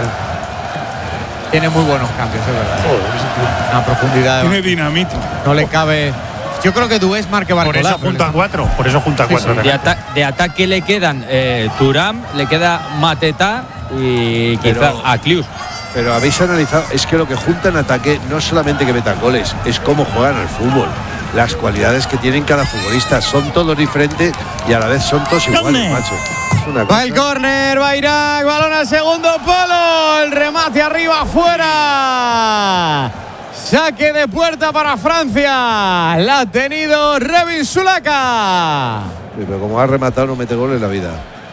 Tiene muy buenos cambios, es verdad. Una profundidad. Tiene dinamita. No le cabe. Yo creo que Dués marque Por Barcola. eso junta cuatro. Por eso junta cuatro. De, ata- de ataque le quedan eh, Thuram, le queda Mateta y quizá Pero- a Klius. Pero habéis analizado, es que lo que junta en ataque no es solamente que metan goles, es cómo juegan al fútbol. Las cualidades que tienen cada futbolista son todos diferentes y a la vez son todos iguales, macho. Es una Va el cosa. córner, va Irak, balón al segundo palo, el remate arriba, afuera. Saque de puerta para Francia. La ha tenido Revin Sulaka. Sí, pero como ha rematado no mete goles en la vida.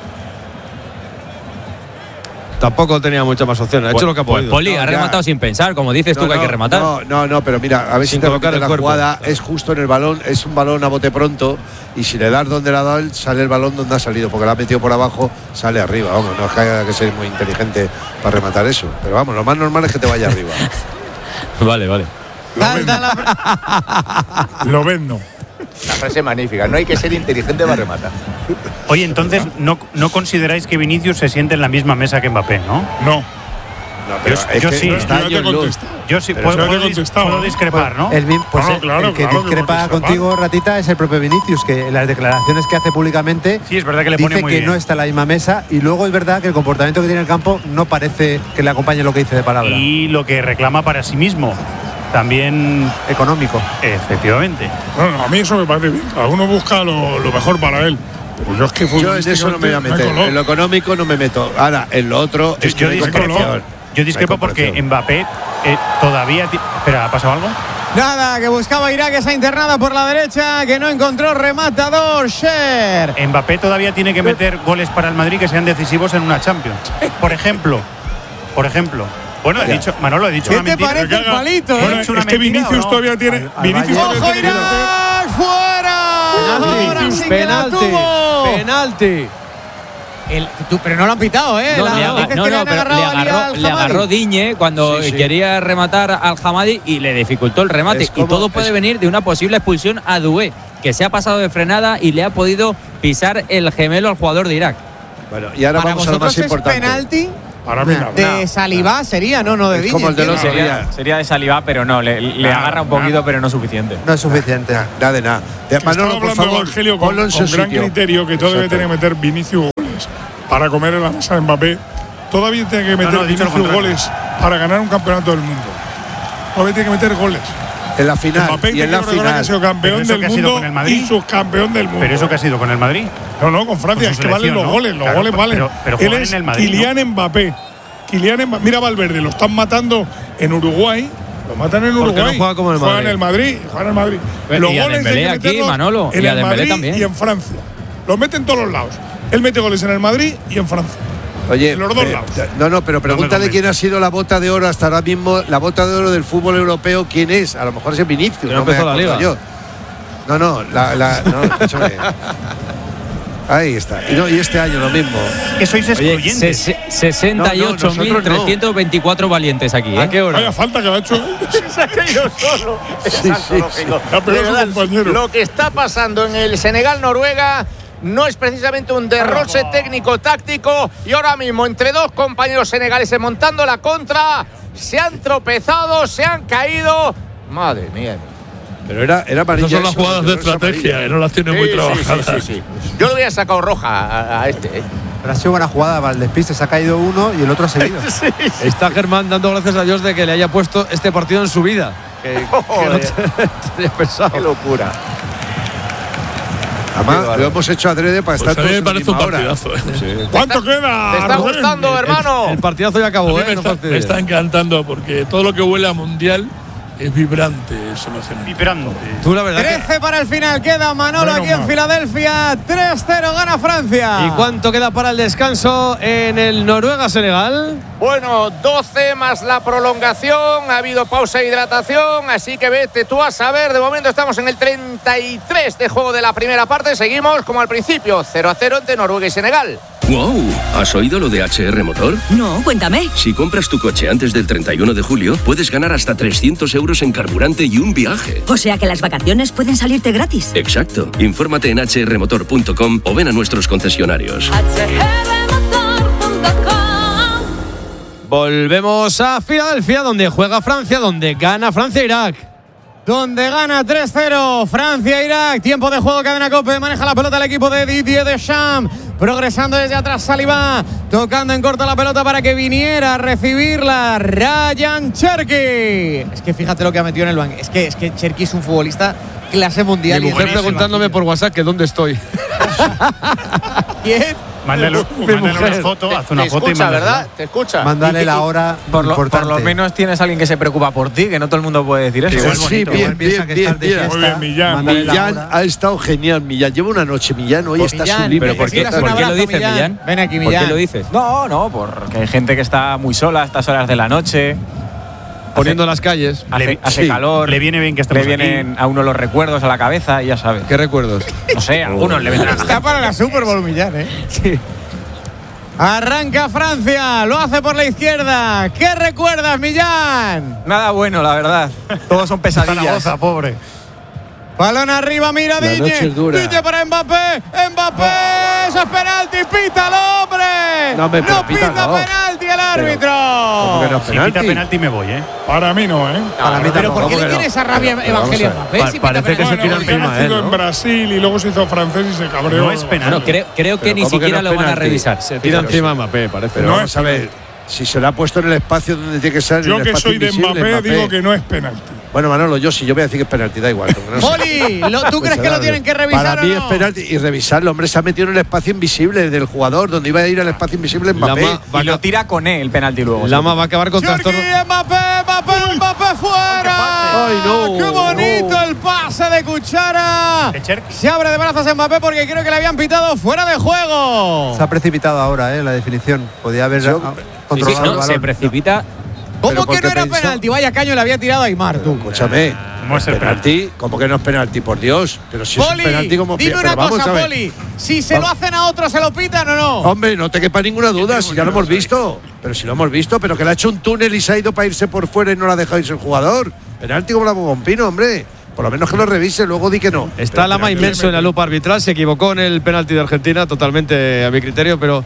Tampoco tenía muchas más opciones. Ha hecho lo que ha Pues podido. Poli No, ha ya. rematado sin pensar, como dices tú No, que hay no, que rematar. No, no, no, pero mira, a ver Sin si te colocar repite el la cuerpo, jugada, claro. es justo en el balón, es un balón a bote pronto y si le das donde le ha dado él, sale el balón donde ha salido, porque lo ha metido por abajo, sale arriba. Vamos, no es que haya que ser muy inteligente para rematar eso. Pero vamos, lo más normal es que te vaya arriba. Vale, vale. Salta la- Lo vendo. La frase es magnífica. No hay que ser inteligente para rematar. Oye, entonces, no, no consideráis que Vinicius se siente en la misma mesa que Mbappé, ¿no? No. No, pero Yo- es yo que sí. está Yo te años luz. contesto. Yo sí Pero puedo, eso te he puedo dis- contestado, puedo ¿no? discrepar, ¿no? El, mi- pues No, no, el- claro, el que claro que discrepa contesta, contigo, Ratita, es el propio Vinicius, que en las declaraciones que hace públicamente Sí, es verdad que le dice pone muy que bien. no está en la misma mesa y luego es verdad que el comportamiento que tiene en el campo no parece que le acompañe lo que dice de palabra. Y lo que reclama para sí mismo. También, Económico. efectivamente. No, no, a mí eso me parece bien. Cada uno busca lo, lo mejor para él. Pero yo es que Yo en eso no me voy a meter. En lo económico no me meto. Ahora, en lo otro Yo, es que yo no hay discrepo, comparación. yo discrepo No hay porque comparación. Mbappé eh, todavía. ti- Espera, ¿ha pasado algo? Nada, que buscaba Irak esa internada por la derecha, que no encontró rematador. Sher. Mbappé todavía tiene que meter goles para el Madrid que sean decisivos en una Champions. Por ejemplo. Por ejemplo. Bueno, he Ya. dicho, Manolo, he dicho ¿Qué una te mentira. parece el palito, Bueno, eh? ¿He hecho una es que mentira Vinicius o no? todavía tiene. Al- al Vinicius Bayern. todavía ¡Ojo, tiene que meter- Irak! ¡Fuera! Ahora Penalti, sí que la penalti, tuvo. penalti. El- tú- pero no lo han pitado, ¿eh? No, La- no, Le no, dices aga- no, que le no, han pero le agarrado al- agarró, al le Hamadi. agarró Diñe cuando Sí, sí. quería rematar al Hamadi y le dificultó el remate. Es Y como- todo puede es- venir de una posible expulsión a Doué, que se ha pasado de frenada y le ha podido pisar el gemelo al jugador de Irak. Bueno, y ahora ¿Para vamos a lo más vosotros es importante. penalti? Para mí nada. De Saliba sería, no, no de Digne. Como el de los Sería, sería de Saliba, pero no, le, le Nada, agarra un poquito, nada. pero no suficiente. No es suficiente. Nada de nada. De- Estaba Manolo, por hablando favor, Evangelio con, ponlo en con su gran sitio. criterio que todavía Exacto. tiene que meter Vinicius goles para comer en la mesa de Mbappé. Todavía tiene que meter no, he dicho lo Vinicius contrario. goles para ganar un campeonato del mundo. Todavía tiene que meter goles. En la final Mbappé y tiene en la que recordar que final. ha sido campeón Pero eso del que ha sido mundo con el Madrid. y subcampeón del mundo. Pero eso que ha sido con el Madrid. No, no, con Francia, Con es su que valen selección, los ¿no? goles, los Claro, goles valen. pero- pero Él juegan es en el Madrid, Kylian Mbappé. Kylian Mbappé. Mira Valverde, lo están matando en Uruguay. Lo matan en Porque Uruguay. no juega como en el Juega Madrid. en el Madrid. Juega en el Madrid. Pero los y a goles hay Dembélé que aquí, meterlos Manolo, en y a el Dembélé Madrid también. y en Francia. Los mete en todos los lados. Él mete goles en el Madrid y en Francia. Oye, En los dos eh, lados. no, no, pero pregúntale Gómez. quién ha sido la bota de oro hasta ahora mismo, la bota de oro del fútbol europeo, quién es. A lo mejor es Vinicius. Que no me empezó la acuerdo liga. yo. No, no, la, la, no, escúchame. Ahí está. Y, no, y este año lo mismo. Que sois Oye, excluyentes. ses- sesenta y ocho mil trescientos veinticuatro valientes aquí, ¿A ¿eh? qué hora? Vaya falta que le ha hecho. Se ha caído solo. Es Sí, antológico. La pegó De su verdad, compañero. Lo que está pasando en el Senegal-Noruega no es precisamente un derroche técnico-táctico. Y ahora mismo, entre dos compañeros senegaleses montando la contra, se han tropezado, se han caído. Madre mía. Pero era, era amarilla. Esas son las eso, jugadas de no es estrategia, amarilla. que no las tiene muy Sí, sí, trabajadas. sí, sí, sí. Yo le hubiera sacado roja a, a este. ¿eh? Pero ha sido buena jugada para el despiste. Se ha caído uno y el otro ha seguido. Está Germán dando gracias a Dios de que le haya puesto este partido en su vida. Que, que no Joder. te- tenía pensado. Qué locura. Además, lo hemos hecho adrede para Pues estar a mí me todos en parece un la misma hora. partidazo. ¿eh? ¿Cuánto queda? ¿Te está Rubén? gustando, hermano? El partidazo ya A acabó, mí ¿eh? me, No está, fastidies. me está encantando porque todo lo que huele a mundial es vibrante. Eso me hace Vibrante. Tú la verdad que- trece para el final. Queda Manolo Menos aquí en mal. Filadelfia. tres cero gana Francia. ¿Y cuánto queda para el descanso en el Noruega-Senegal? Bueno, doce más la prolongación, ha habido pausa de hidratación, así que vete tú a saber. De momento estamos en el treinta y tres de juego de la primera parte, seguimos como al principio, cero a cero entre Noruega y Senegal. ¡Wow! ¿Has oído lo de H R Motor? No, cuéntame. Si compras tu coche antes del treinta y uno de julio, puedes ganar hasta trescientos euros en carburante y un viaje. O sea que las vacaciones pueden salirte gratis. Exacto. Infórmate en h r motor punto com o ven a nuestros concesionarios. Volvemos a Filadelfia, donde juega Francia, donde gana Francia-Irak. Donde gana tres cero Francia-Irak. Tiempo de juego, cadena Cope. Maneja la pelota el equipo de Didier Deschamps. Progresando desde atrás Saliba. Tocando en corto la pelota para que viniera a recibirla Ryan Cherki. Es que fíjate lo que ha metido en el banco. Es que, es que Cherki es un futbolista clase mundial. Mi y mujer buenísimo. preguntándome por WhatsApp que dónde estoy. ¿Quién? Mándale, Mi mándale mujer. una foto, haz una Te foto y escucha, mándasela. ¿verdad? Te escucha. Mándale la hora Por lo, por importante. lo menos tienes a alguien que se preocupa por ti, que no todo el mundo puede decir eso. Igual Es sí, bonito. bien, Igual piensa bien, que estás de bien, bien. Muy fiesta. bien, Millán. Mándale la Millán hora. ha estado genial, Millán. Lleva una noche, Millán. Hoy Pues está Millán, sublime. Pero ¿por qué, necesitas un por qué lo abrazo, dices, Millán? Ven aquí, ¿Por Millán. qué lo dices? No, no, porque hay gente que está muy sola a estas horas de la noche. Poniendo las calles. Hace, Le- hace sí, calor. le viene bien que Le estemos vienen a uno los recuerdos a la cabeza y ya sabes. ¿Qué recuerdos? No sé, a algunos le vendrán. Está para la Super Bowl Millán, ¿eh? Sí. Arranca Francia, lo hace por la izquierda. ¿Qué recuerdas, Millán? Nada bueno, la verdad. Todos son pesadillas. Zaragoza, pobre. Balón arriba, mira La Digne. noche es dura. Digne para Mbappé. Mbappé, eso es penalti. Pítalo, hombre. No, me- pero pita pítalo. penalti el ¿Cómo árbitro. que no es Si pita penalti? penalti me voy, ¿eh? Para mí no, ¿eh? Para mí pero ¿por qué ¿Cómo le que no? tiene esa rabia Pero vamos Evangelio a ver. Mbappé? Pa- si pita parece que se penalti? tira Bueno, encima, ha nacido ¿eh? en Brasil y luego se hizo francés y se cabreó. No es penalti. Bueno, creo, creo que Pero ni ¿cómo que siquiera no es lo van a penalti? revisar. Se tira encima a Mbappé, parece. Pero No vamos es a ver, si se lo ha puesto en el espacio donde tiene que ser, en Yo el que espacio soy de invisible, Mbappé, digo que no es penalti. Bueno, Manolo, yo sí, yo voy a decir que es penalti, da igual. porque no sé. Poli, ¿lo- ¿tú Pues crees que ahora, lo tienen que revisar Para o mí no? es penalti y revisarlo. Hombre, se ha metido en el espacio invisible del jugador, donde iba a ir al espacio invisible Mbappé. Lama va, Y lo tira con él el penalti luego. Lama va a acabar con Cherki, trastorno. Mbappé, Mbappé, Mbappé fuera. Ay, no, ¡Qué bonito no. el pase de Cuchara! De Cherki. Se abre de brazos Mbappé porque creo que le habían pitado fuera de juego. Se ha precipitado ahora, ¿eh? La definición. Podía haber Yo- ah, Sí, controlado el no, se balón. precipita. ¿Cómo pero que no porque era pensó- penalti? Vaya caño le había tirado a Aymar, tú. Escúchame, ¿Cómo es el penalti? ¿Cómo que no es penalti? Por Dios. Pero si es Poli, un penalti como dime pero una vamos cosa, a ver. Poli. Si se lo Vamos. hacen a otro, ¿se lo pitan o no? Hombre, no te quepa ninguna duda, si ya lo hemos visto. Pero si lo hemos visto, pero que le ha hecho un túnel y se ha ido para irse por fuera y no le ha dejado irse el jugador. Penalti como la Bombino, hombre. Por lo menos que lo revise, luego di que no. Está Lama inmenso en la lupa arbitral. Se equivocó en el penalti de Argentina, totalmente a mi criterio, pero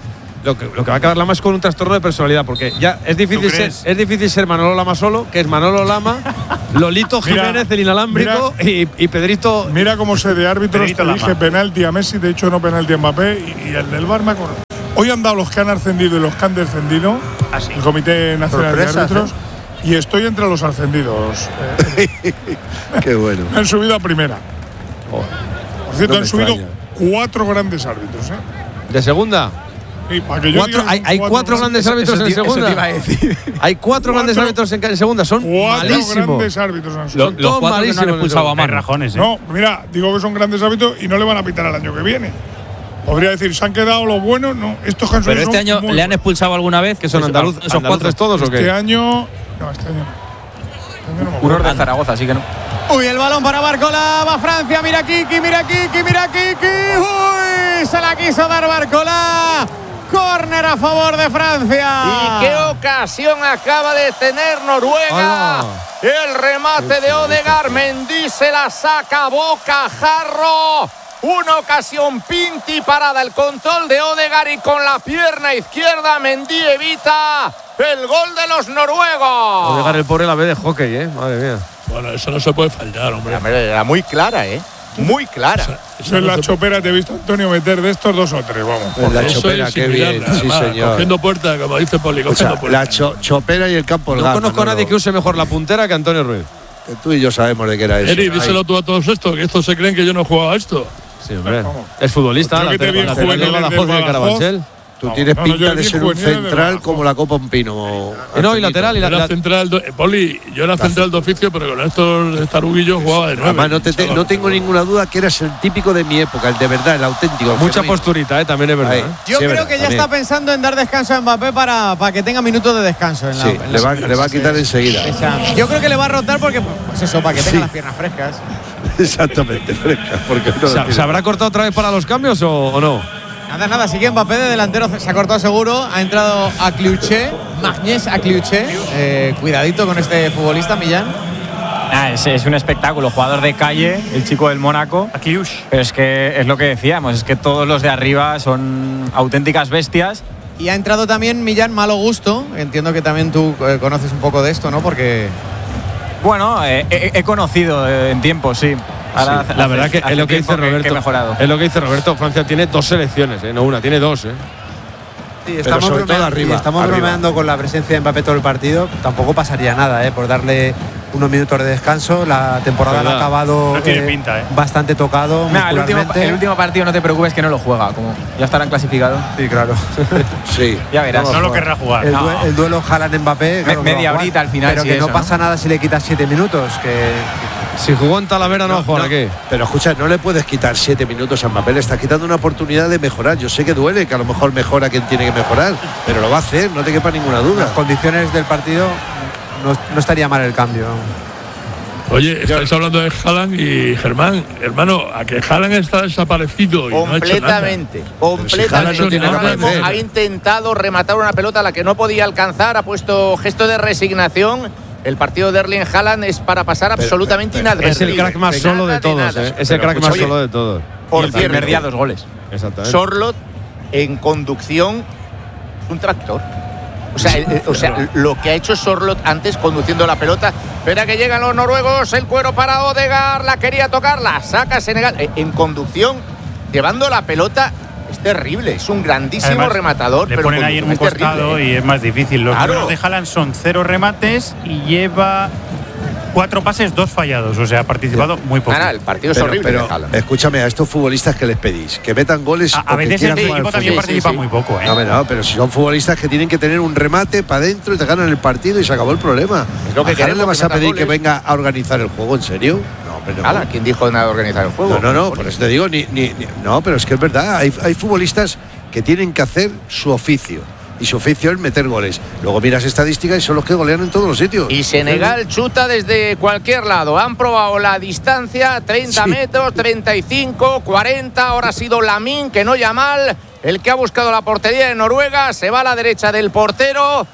Lo que, lo que va a quedar Lama es con un trastorno de personalidad, porque ya es difícil ser, es difícil ser Manolo Lama solo, que es Manolo Lama, Lolito Jiménez, mira, el inalámbrico mira, y, y Pedrito. Mira cómo sé de árbitros, te dije penalti a Messi, de hecho no penalti a Mbappé, y, y el del V A R me acuerdo. Hoy han dado los que han ascendido y los que han descendido, ¿ah, sí? El Comité Nacional Sorpresas, de Árbitros, ¿eh? Y estoy entre los ascendidos. Eh, Qué bueno. Han subido a primera. Oh. Por cierto, no han subido extraña. cuatro grandes árbitros. ¿eh? ¿De segunda? Sí, para que yo cuatro, hay, hay cuatro, cuatro grandes eso, árbitros eso, en segunda. Eso te iba a decir. Hay cuatro, cuatro grandes árbitros en, en segunda. Son cuatro malísimos. grandes árbitros. Son Lo, los todos malísimos. No han expulsado a más rajones. ¿eh? No, mira, digo que son grandes árbitros y no le van a pitar al año que viene. Podría decir, ¿se han quedado los buenos? No, estos que han Pero este año le han expulsado alguna vez. ¿Que son andaluz, esos cuatro todos o qué? Este año. No, este año no. Unos de Zaragoza, así que no. Uy, el balón para Barcola, va Francia, mira Kiki, mira Kiki, mira Kiki. Uy, se la quiso dar Barcola. Córner a favor de Francia. ¿Y qué ocasión acaba de tener Noruega? Oh. El remate de Odegaard, Mendy se la saca, Boca, Jarro. Una ocasión Pinti parada, el control de Odegaard y con la pierna izquierda Mendy evita el gol de los noruegos. Odegaard el pobre la ve de hockey, ¿eh? Madre mía. Bueno, eso no se puede fallar, hombre. Era muy clara, ¿eh? Muy clara. Eso, eso en la chopera te he visto, Antonio, meter de estos dos o tres, vamos. En la chopera, qué bien, sí, señor. Cogiendo puerta, como dice Poli, cogiendo puerta. La cho chopera y el campo. No gama, conozco a nadie no, que use mejor la puntera que Antonio Ruiz. Tú y yo sabemos de qué era eso. Eri, díselo tú a todos estos, que estos se creen que yo no he jugado a esto. Sí, hombre. Es futbolista, la lateral de Badajoz de Carabanchel. Tú tienes no, pinta no, de ser un central como la Copa Un Pino. Eh, no, y lateral. Y la, yo era central, do, eh, Poli, yo era central de oficio, pero con estos taruguillos jugaba de nueve. Además, no, te, te, no tengo ninguna duda que eras el típico de mi época, el de verdad, el auténtico. El Mucha Fermín. posturita, eh, también es verdad. Ahí, yo sí, creo verdad, que ya también. está pensando en dar descanso a Mbappé para, para que tenga minutos de descanso. En la, sí, en le, la, va, le va a quitar sí, enseguida. Esa, yo creo que le va a rotar porque, pues eso, para que tenga sí. las piernas frescas. Exactamente, frescas. Porque no ¿Se, ¿Se habrá cortado otra vez para los cambios o, o no? Nada, nada, sigue Mbappé de delantero, se ha cortado seguro, ha entrado a Kliuche, Magnés a Kliuche, eh, cuidadito con este futbolista, Millán. Ah, es, es un espectáculo, jugador de calle, el chico del Mónaco. Pero es que es lo que decíamos, es que todos los de arriba son auténticas bestias. Y ha entrado también Millán Malo Gusto, entiendo que también tú eh, conoces un poco de esto, ¿no? Porque… Bueno, eh, he, he conocido eh, en tiempo, sí. Ahora, sí, la hace, verdad que es lo que dice Roberto. Que, que mejorado. Es lo que dice Roberto. Francia tiene dos selecciones, ¿eh? No una, tiene dos, ¿eh? Sí, estamos, bromeando, arriba, estamos arriba. bromeando con la presencia de Mbappé todo el partido. Tampoco pasaría nada, ¿eh? Por darle unos minutos de descanso. La temporada la ha acabado no tiene eh, pinta, ¿eh? bastante tocado. Nah, el, último, el último partido no te preocupes que no lo juega, como ya estarán clasificados. Sí, claro. Sí. Ya verás. No, no lo querrá jugar. El, no. due el duelo Haaland-Mbappé. Claro, Me, media horita al final. Pero sí, que eso, no pasa ¿no? nada si le quitas siete minutos. Que, si jugó en Talavera no, no juega no, aquí. Pero escucha, no le puedes quitar siete minutos a Mbappé, le estás quitando una oportunidad de mejorar. Yo sé que duele, que a lo mejor mejora quien tiene que mejorar, pero lo va a hacer, no te quepa ninguna duda. Las condiciones del partido no, no estaría mal el cambio. Oye, estáis hablando de Haaland y Germán, hermano, a que Haaland está desaparecido. Y completamente, no completamente. Si no Ahora mismo ha intentado rematar una pelota a la que no podía alcanzar, ha puesto gesto de resignación. El partido de Erling Haaland es para pasar pero, absolutamente pero, pero, Es inadvertido. el crack más solo de todos, ¿eh? Es el crack más solo de todos. Por el primer día dos goles. Exactamente. Sorloth en conducción es un tractor. O sea, el, o sea, lo que ha hecho Sorloth antes conduciendo la pelota. Espera que llegan los noruegos, el cuero para Odegaard, la quería tocar, la saca Senegal. En conducción, llevando la pelota, es terrible, es un grandísimo Además, le rematador. Le pero ponen ahí en un costado terrible, ¿eh? Y es más difícil. Los claro. números de Haaland son cero remates y lleva cuatro pases, dos fallados. O sea, ha participado muy poco. Nada, el partido es pero, horrible pero, de Haaland. Escúchame, a estos futbolistas que les pedís, que metan goles. A, a veces el equipo también sí, participa sí, sí. muy poco, ¿eh? No, no, pero si son futbolistas que tienen que tener un remate para adentro y te ganan el partido y se acabó el problema. Es lo que ¿A Haaland le vas a pedir goles? que venga a organizar el juego? ¿En serio? No, pero no. Haaland, ¿quién dijo nada de organizar el juego? No, no, no, por eso te digo, ni, ni, ni, no, pero es que es verdad, hay, hay futbolistas que tienen que hacer su oficio. Y su oficio es meter goles. Luego miras estadísticas y son los que golean en todos los sitios. Y Senegal chuta desde cualquier lado. Han probado la distancia, treinta sí. metros, treinta y cinco, cuarenta. Ahora ha sido Lamine, que no Yamal, el que ha buscado la portería de Noruega. Se va a la derecha del portero.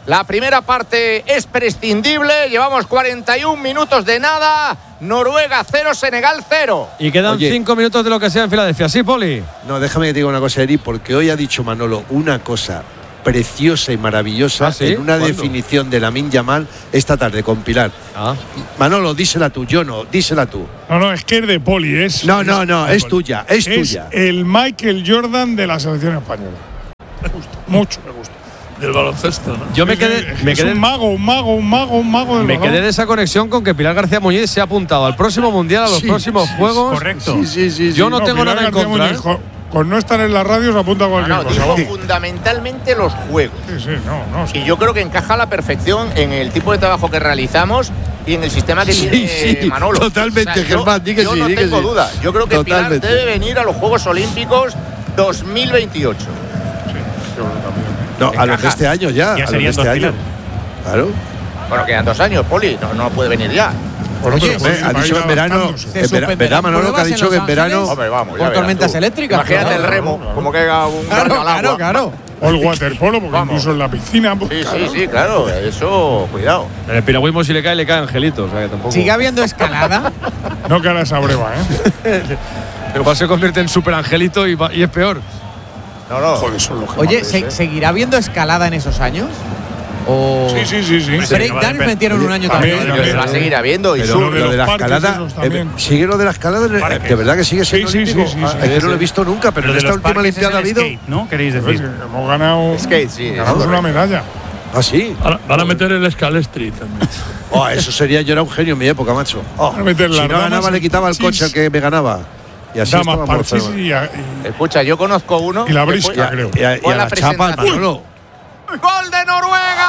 La primera parte es prescindible. Llevamos cuarenta y un minutos de nada. Noruega cero, Senegal cero. Y quedan Oye. cinco minutos de lo que sea en Filadelfia. Sí, Poli. No, déjame que te diga una cosa, Eri, porque hoy ha dicho Manolo una cosa preciosa y maravillosa ¿Ah, sí? en una ¿Cuándo? definición de Lamine Yamal esta tarde con Pilar. Ah. Manolo, dísela tú, yo no, dísela tú. No, no, es que es de Poli. Es, No, no, no, de es Poli. tuya, es tuya. el Michael Jordan de la selección española. Me gusta, mucho me gusta. Del baloncesto, ¿no? Yo me Es- quedé, es, me es quedé, un mago, un mago, un mago, un mago del me balón. quedé de esa conexión con que Pilar García Muñiz se ha apuntado al próximo mundial, a los Sí, próximos sí, juegos. Correcto. Sí, sí, sí. Yo sí. no tengo Pilar nada en García contra, Muñiz, ¿eh? jo- con no estar en la radio se apunta a cualquier No, no, cosa. dijo vamos. fundamentalmente los juegos. Sí, sí, no, no. sí. Y yo creo que encaja a la perfección en el tipo de trabajo que realizamos y en el sistema que Sí, tiene sí, Manolo. totalmente, yo- Germán, di que yo sí, no di que tengo sí. duda. Yo creo que Totalmente. Pilar debe venir a los Juegos Olímpicos dos mil veintiocho. No, a los de este año ya. Ya a los de serían este dos, año. Pilar. Claro. Bueno, quedan dos años, Poli. No, no puede venir ya. Bueno, Oye, pero Hombre, Poli ha va a dicho ir en verano. adaptándose. Se en vera- suspenderán verá Manolo que ha pruebas dicho en que en Los verano. Ángeles. Hombre, vamos. ya Por verás tormentas tú. eléctricas. Imagínate claro. el remo, como que haga un Claro, gallo al claro, agua. claro. O el waterpolo, porque Vamos. incluso en la piscina. Pues, Sí, claro. sí, sí, claro. Eso, cuidado. En el piragüismo, si le cae, le cae Angelito. O sea que tampoco. Sigue habiendo escalada. No que ahora esa breva, ¿eh? Pero igual se convierte en super Angelito y, va- y es peor. No, no. Joder, son los que Oye, más ¿se- ves, ¿eh? ¿seguirá habiendo escalada en esos años? ¿O Sí, sí, sí, sí. breakdance metieron un año También, también? también. Se va a seguir habiendo. Y Pero sur. lo de lo los de la parques escalada. esos también. eh, ¿Sigue lo de la escalada? Eh, Parques. De verdad que sigue siendo Sí, sí, olímpico. sí, sí, Ah, sí. es que no lo he visto nunca, pero Lo en de esta los última parques es Olimpiada ha el habido. skate, ¿no? Queréis Pues, decir. eh, hemos ganado. Skate, sí. Ganamos una medalla. Ah, sí. Van a, van a meter el Scalestri también. Oh, eso sería, yo era un genio en mi época, macho. Oh, Van a meter si las no damas ganaba, le en quitaba el coche parchís. al que me ganaba. Y así Damas, estábamos parchís enfermos. y, a- y- Escucha, yo conozco uno. y la que brisca, fue- creo. Y a, y Fue a la la chapa, el presentación. Manolo. ¡Gol de Noruega!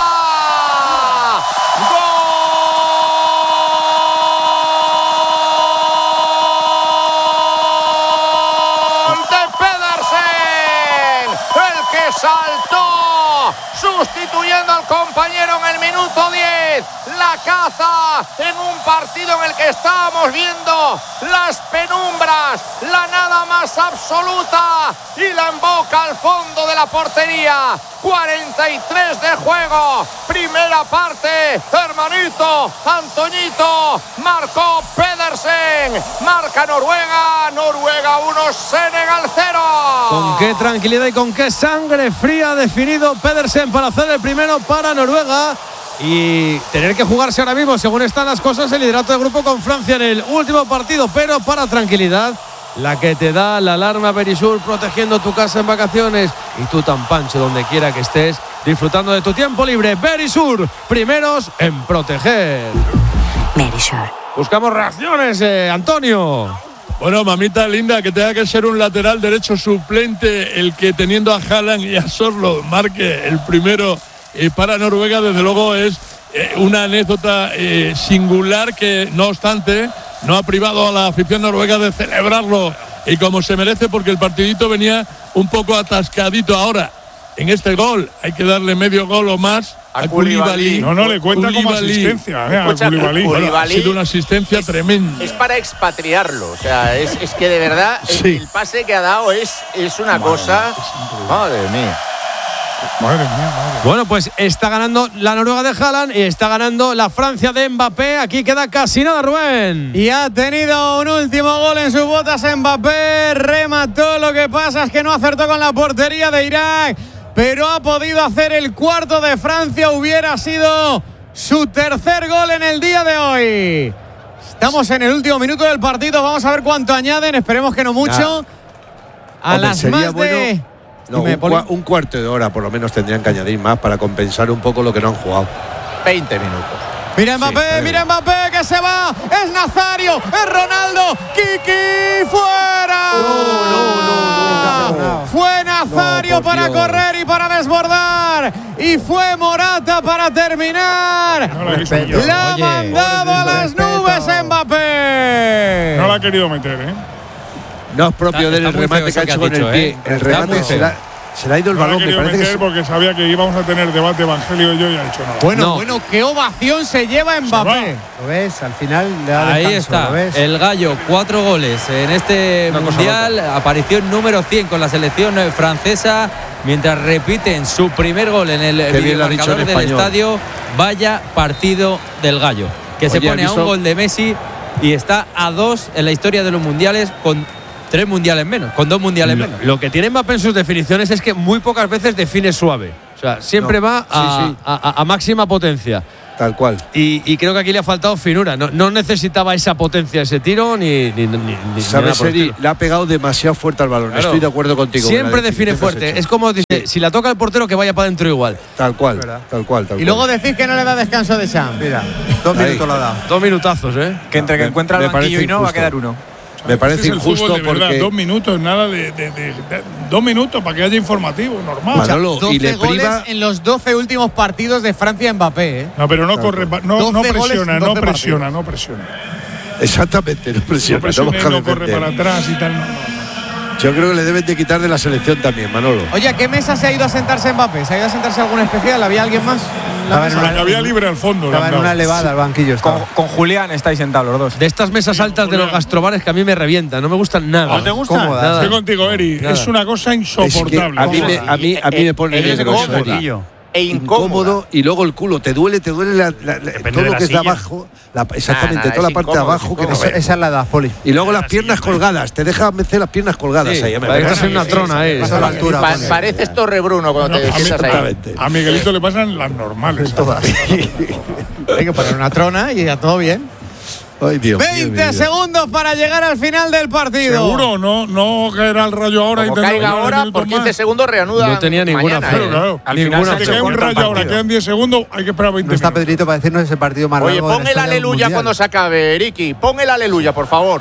¡Gol de Pedersen! El que saltó sustituyendo al compañero en el minuto diez. La caza en un partido en el que estábamos viendo las penumbras, la nada más absoluta y la emboca al fondo de la portería. cuarenta y tres de juego, primera parte, hermanito, Antoñito, marcó Pedersen, marca Noruega, Noruega uno, Senegal cero. Con qué tranquilidad y con qué sangre fría ha definido Pedersen para hacer el primero para Noruega y tener que jugarse ahora mismo, según están las cosas, el liderato de grupo con Francia en el último partido, pero para tranquilidad, la que te da la alarma Berisur, protegiendo tu casa en vacaciones y tú tan pancho donde quiera que estés, disfrutando de tu tiempo libre. Berisur, primeros en proteger. Berisur. Buscamos reacciones, eh, Antonio. Bueno, mamita linda, que tenga que ser un lateral derecho suplente el que teniendo a Haaland y a Sorlo marque el primero eh, para Noruega, desde luego es eh, una anécdota eh, singular que, no obstante, no ha privado a la afición noruega de celebrarlo y como se merece, porque el partidito venía un poco atascadito. Ahora, en este gol hay que darle medio gol o más a, a Koulibaly. No, no, le cuenta como Koulibaly. asistencia. Eh, a Escucha, Koulibaly. Bueno, ha sido una asistencia es, tremenda. Es para expatriarlo. O sea, es, es que de verdad el, Sí. el pase que ha dado es, es una Madre cosa. Madre mía. Madre mía, madre. Bueno, pues está ganando la Noruega de Haaland y está ganando la Francia de Mbappé. Aquí queda casi nada, Rubén. Y ha tenido un último gol en sus botas Mbappé. Remató, lo que pasa es que no acertó con la portería de Irak, pero ha podido hacer el cuarto de Francia. Hubiera sido su tercer gol en el día de hoy. Estamos en el último minuto del partido. Vamos a ver cuánto añaden. Esperemos que no mucho. A Hombre, las sería más de… bueno- No, Dime, un, Poli. cua- un cuarto de hora por lo menos tendrían que añadir más para compensar un poco lo que no han jugado. veinte minutos. Mira Mbappé, Sí, mira Mbappé que se va. Es Nazario, es Ronaldo. Kiki fuera. no, no, no. Fue Nazario No, por para Dios. correr y para desbordar. Y fue Morata para terminar. No la ha visto yo. La ha Oye, mandado a las respeto. nubes Mbappé. No la ha querido meter, ¿eh? No es propio Está- del está muy remate feo que eso ha que hecho has con el dicho, pie. ¿eh? El Está remate muy se feo. la, Se le ha ido el no balón, me me parece meter que sí. porque sabía que íbamos a tener debate Evangelio y yo y ha hecho nada. Bueno, No. bueno, qué ovación se lleva Mbappé. ¿Lo ves? Al final le da Ahí descanso, está, ¿lo ves? el gallo, cuatro goles en este Una cosa mundial, aparición número cien con la selección francesa, mientras repiten su primer gol en el Qué bien lo ha dicho videomarcador en del español. estadio. Vaya partido del gallo, que se Oye, pone ¿has a un visto? gol de Messi y está a dos en la historia de los mundiales con tres mundiales menos, con dos mundiales Lo, menos. lo que tiene Mbappé en sus definiciones es que muy pocas veces define suave. O sea, siempre No, va a, sí, sí. a- a- a máxima potencia. Tal cual. Y, y creo que aquí le ha faltado finura. No, no necesitaba esa potencia, ese tiro, ni, ni, ni, ni- ni nada ¿Sabes, por el Eri? estilo. Le ha pegado demasiado fuerte al balón. Claro. Estoy de acuerdo contigo. Siempre con la define definición que has fuerte. hecho. Es como dice, si la toca el portero, que vaya para adentro igual. Tal cual, tal cual, tal Y cual. luego decís que no le da descanso de Sam. Mira, dos Ahí. minutos lo ha dado. Dos minutazos, ¿eh? Que entre que me- encuentra el me parece banquillo y no, va a injusto. quedar uno. Me parece Este es el fútbol injusto de verdad, porque dos minutos, nada de, de- de- de- dos minutos para que haya informativo, normal. Manolo, y le doce goles priva. en los doce últimos partidos de Francia Mbappé, ¿eh? No, pero no corre, pa- no, no doce goles presiona, en no doce presiona, no presiona. Exactamente, no presiona. No presiona, baja no de corre defender. para atrás y tal. No, no. Yo creo que le deben de quitar de la selección también, Manolo. Oye, ¿a qué mesa se ha ido a sentarse Mbappé? ¿Se ha ido a sentarse alguna especial? ¿Había alguien más? en la Estaba en mesa? una- Había libre al fondo. le Estaba han en una dado. elevada al banquillo. Con, Estaba. con Julián estáis sentados los dos. De estas mesas altas de los gastrobares que a mí me revientan, no me gustan nada. ¿No te gusta? Cómoda, Nada. Estoy contigo, Eri. Nada. Es una cosa Es que insoportable. a mí me, a mí, a mí me pone Es negro eso, incómoda. Eri. E incómoda. Incómodo y luego el culo te duele, te duele la- la- la- todo de lo la que es de silla. abajo, la- exactamente, Nah, nah, toda es la parte de incómodo, abajo es que no incómodo. se- Esa es la edad, Poli. y luego las piernas colgadas, te deja meter las piernas colgadas Sí, ahí. ya me parece parece. ser una trona, eh. Pasa la altura. Pa- Poli. pareces Torrebruno cuando No, te a, mí- sientas ahí. Exactamente. a Miguelito le pasan las normales. Hay que poner una trona y ya todo bien. Ay, Dios mío, veinte mi vida. segundos para llegar al final del partido. Seguro, no, no caerá el rayo ahora. y Como tendrá caiga diez ahora, minutos por quince más. segundos reanuda. No tenía ninguna mañana, fe. Claro, ¿eh? claro. Al Ninguna final Si se te fe. cae un corta el rayo ahora, partido. quedan diez segundos, hay que esperar veinte No está minutos. Pedrito para decirnos ese partido más Oye, largo de la pon el historia del aleluya Mundial. cuando se acabe, Ricky. Pon el aleluya, por favor.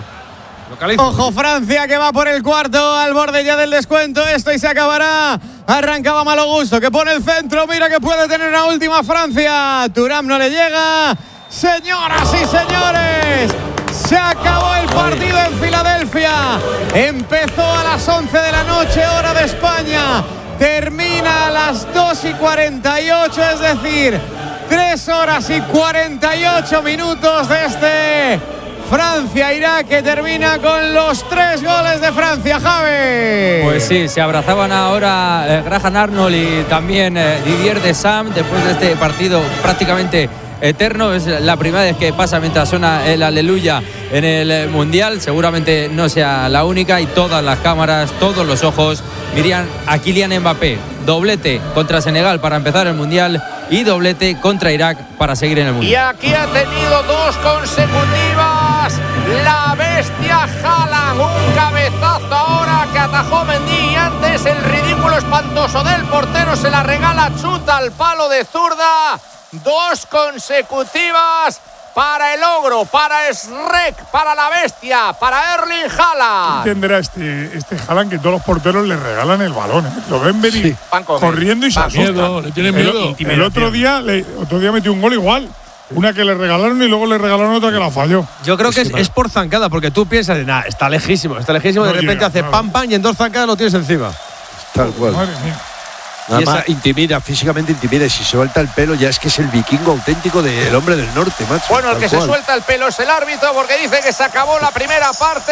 Ojo, Francia que va por el cuarto al borde ya del descuento. Esto y se acabará. Arrancaba Malo Gusto que pone el centro. Mira que puede tener una última Francia. Thuram no le llega. Señoras y señores, se acabó el partido en Filadelfia. Empezó a las once de la noche, hora de España. Termina a las dos y cuarenta y ocho, es decir, tres horas y cuarenta y ocho minutos de este Francia-Irak, que termina con los tres goles de Francia, Javi. Pues sí, se abrazaban ahora eh, Graham Arnold y también eh, Didier Deschamps después de este partido prácticamente eterno. Es la primera vez que pasa mientras suena el aleluya en el eh, Mundial. Seguramente no sea la única y todas las cámaras, todos los ojos miran a Kylian Mbappé. Doblete contra Senegal para empezar el Mundial y doblete contra Irak para seguir en el Y Mundial. aquí ha tenido dos consecutivas. La bestia Haaland, un cabezazo ahora que atajó Mendy, y antes el ridículo espantoso del portero se la regala, chuta al palo de zurda. Dos consecutivas para el ogro, para Shrek, para la bestia, para Erling Haaland. Entenderá este, este Haaland que todos los porteros le regalan el balón, ¿eh? Lo ven venir Van con- corriendo y se van con- asustan. Miedo, le tienen El- miedo. El, otro día le, otro día metió un gol igual. Una que le regalaron y luego le regalaron otra que la falló. Yo creo que es, es por zancada, porque tú piensas, nah, está lejísimo, está lejísimo, No de repente llega, hace no. pam, pam, y en dos zancadas lo tienes encima. Tal cual. Madre mía. Nada Y más esa- intimida, físicamente intimida. Y si se suelta el pelo, ya es que es el vikingo auténtico del hombre del norte, macho. Bueno, el Tal que se cual. suelta el pelo es el árbitro porque dice que se acabó la primera parte.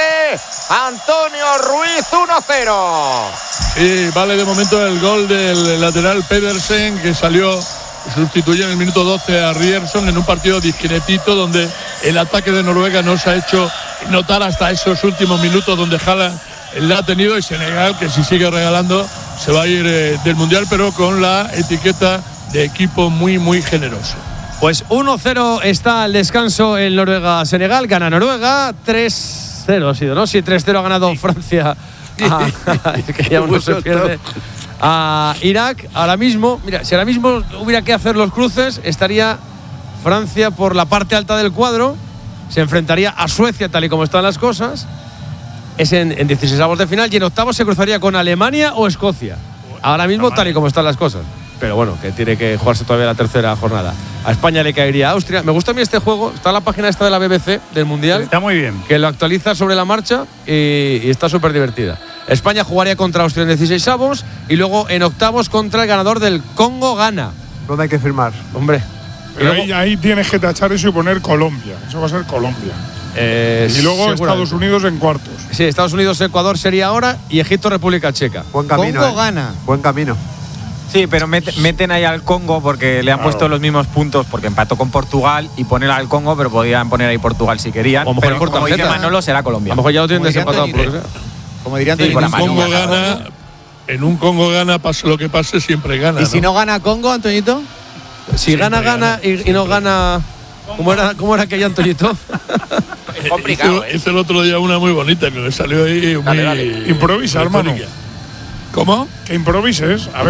Antonio Ruiz uno cero. Y vale de momento el gol del lateral Pedersen, que salió, sustituyó en el minuto doce a Rierson en un partido discretito donde el ataque de Noruega no se ha hecho notar hasta esos últimos minutos donde Haaland la ha tenido, y Senegal, que si sigue regalando se va a ir eh, del Mundial, pero con la etiqueta de equipo muy muy generoso. Pues uno cero está el descanso en Noruega-Senegal. Gana Noruega. tres cero ha sido, ¿no? Sí, tres cero ha ganado Francia. Ah, es que ya uno se pierde. A Irak. Ahora mismo, mira, si ahora mismo hubiera que hacer los cruces, estaría Francia por la parte alta del cuadro. Se enfrentaría a Suecia, tal y como están las cosas. Es en, en dieciseisavos de final, y en octavos se cruzaría con Alemania o Escocia. Ahora mismo, tal y como están las cosas. Pero bueno, que tiene que jugarse todavía la tercera jornada. A España le caería a Austria. Me gusta a mí este juego. Está en la página esta de la B B C del Mundial, Está muy bien. que lo actualiza sobre la marcha y, y está súper divertida. España jugaría contra Austria en dieciseisavos y luego en octavos contra el ganador del Congo-Ghana. ¿Dónde hay que firmar? Hombre. Pero ahí, ahí tienes que tachar eso y poner Colombia. Eso va a ser Colombia. Eh, y luego Estados Unidos en cuartos. Sí, Estados Unidos, Ecuador sería ahora y Egipto, República Checa. Buen camino. Congo eh. gana. Buen camino. Sí, pero met, meten ahí al Congo porque le han claro. puesto los mismos puntos porque empató con Portugal y poner al Congo, pero podían poner ahí Portugal si querían. O pero como dice Manolo, será Colombia. A lo mejor ya lo tienen desempatado. Como dirían sí, en, un Congo gana, en un Congo gana, pase lo que pase, siempre gana. ¿Y si no, no gana Congo, Antoñito? Si siempre gana, gana, gana y, y no gana… ¿Cómo era, cómo era aquello, Antoñito? Es complicado. Hice, ¿eh? hice el otro día una muy bonita que me salió ahí muy… Dale, dale. Improvisa, hermano. ¿Cómo? Que improvises. A ver.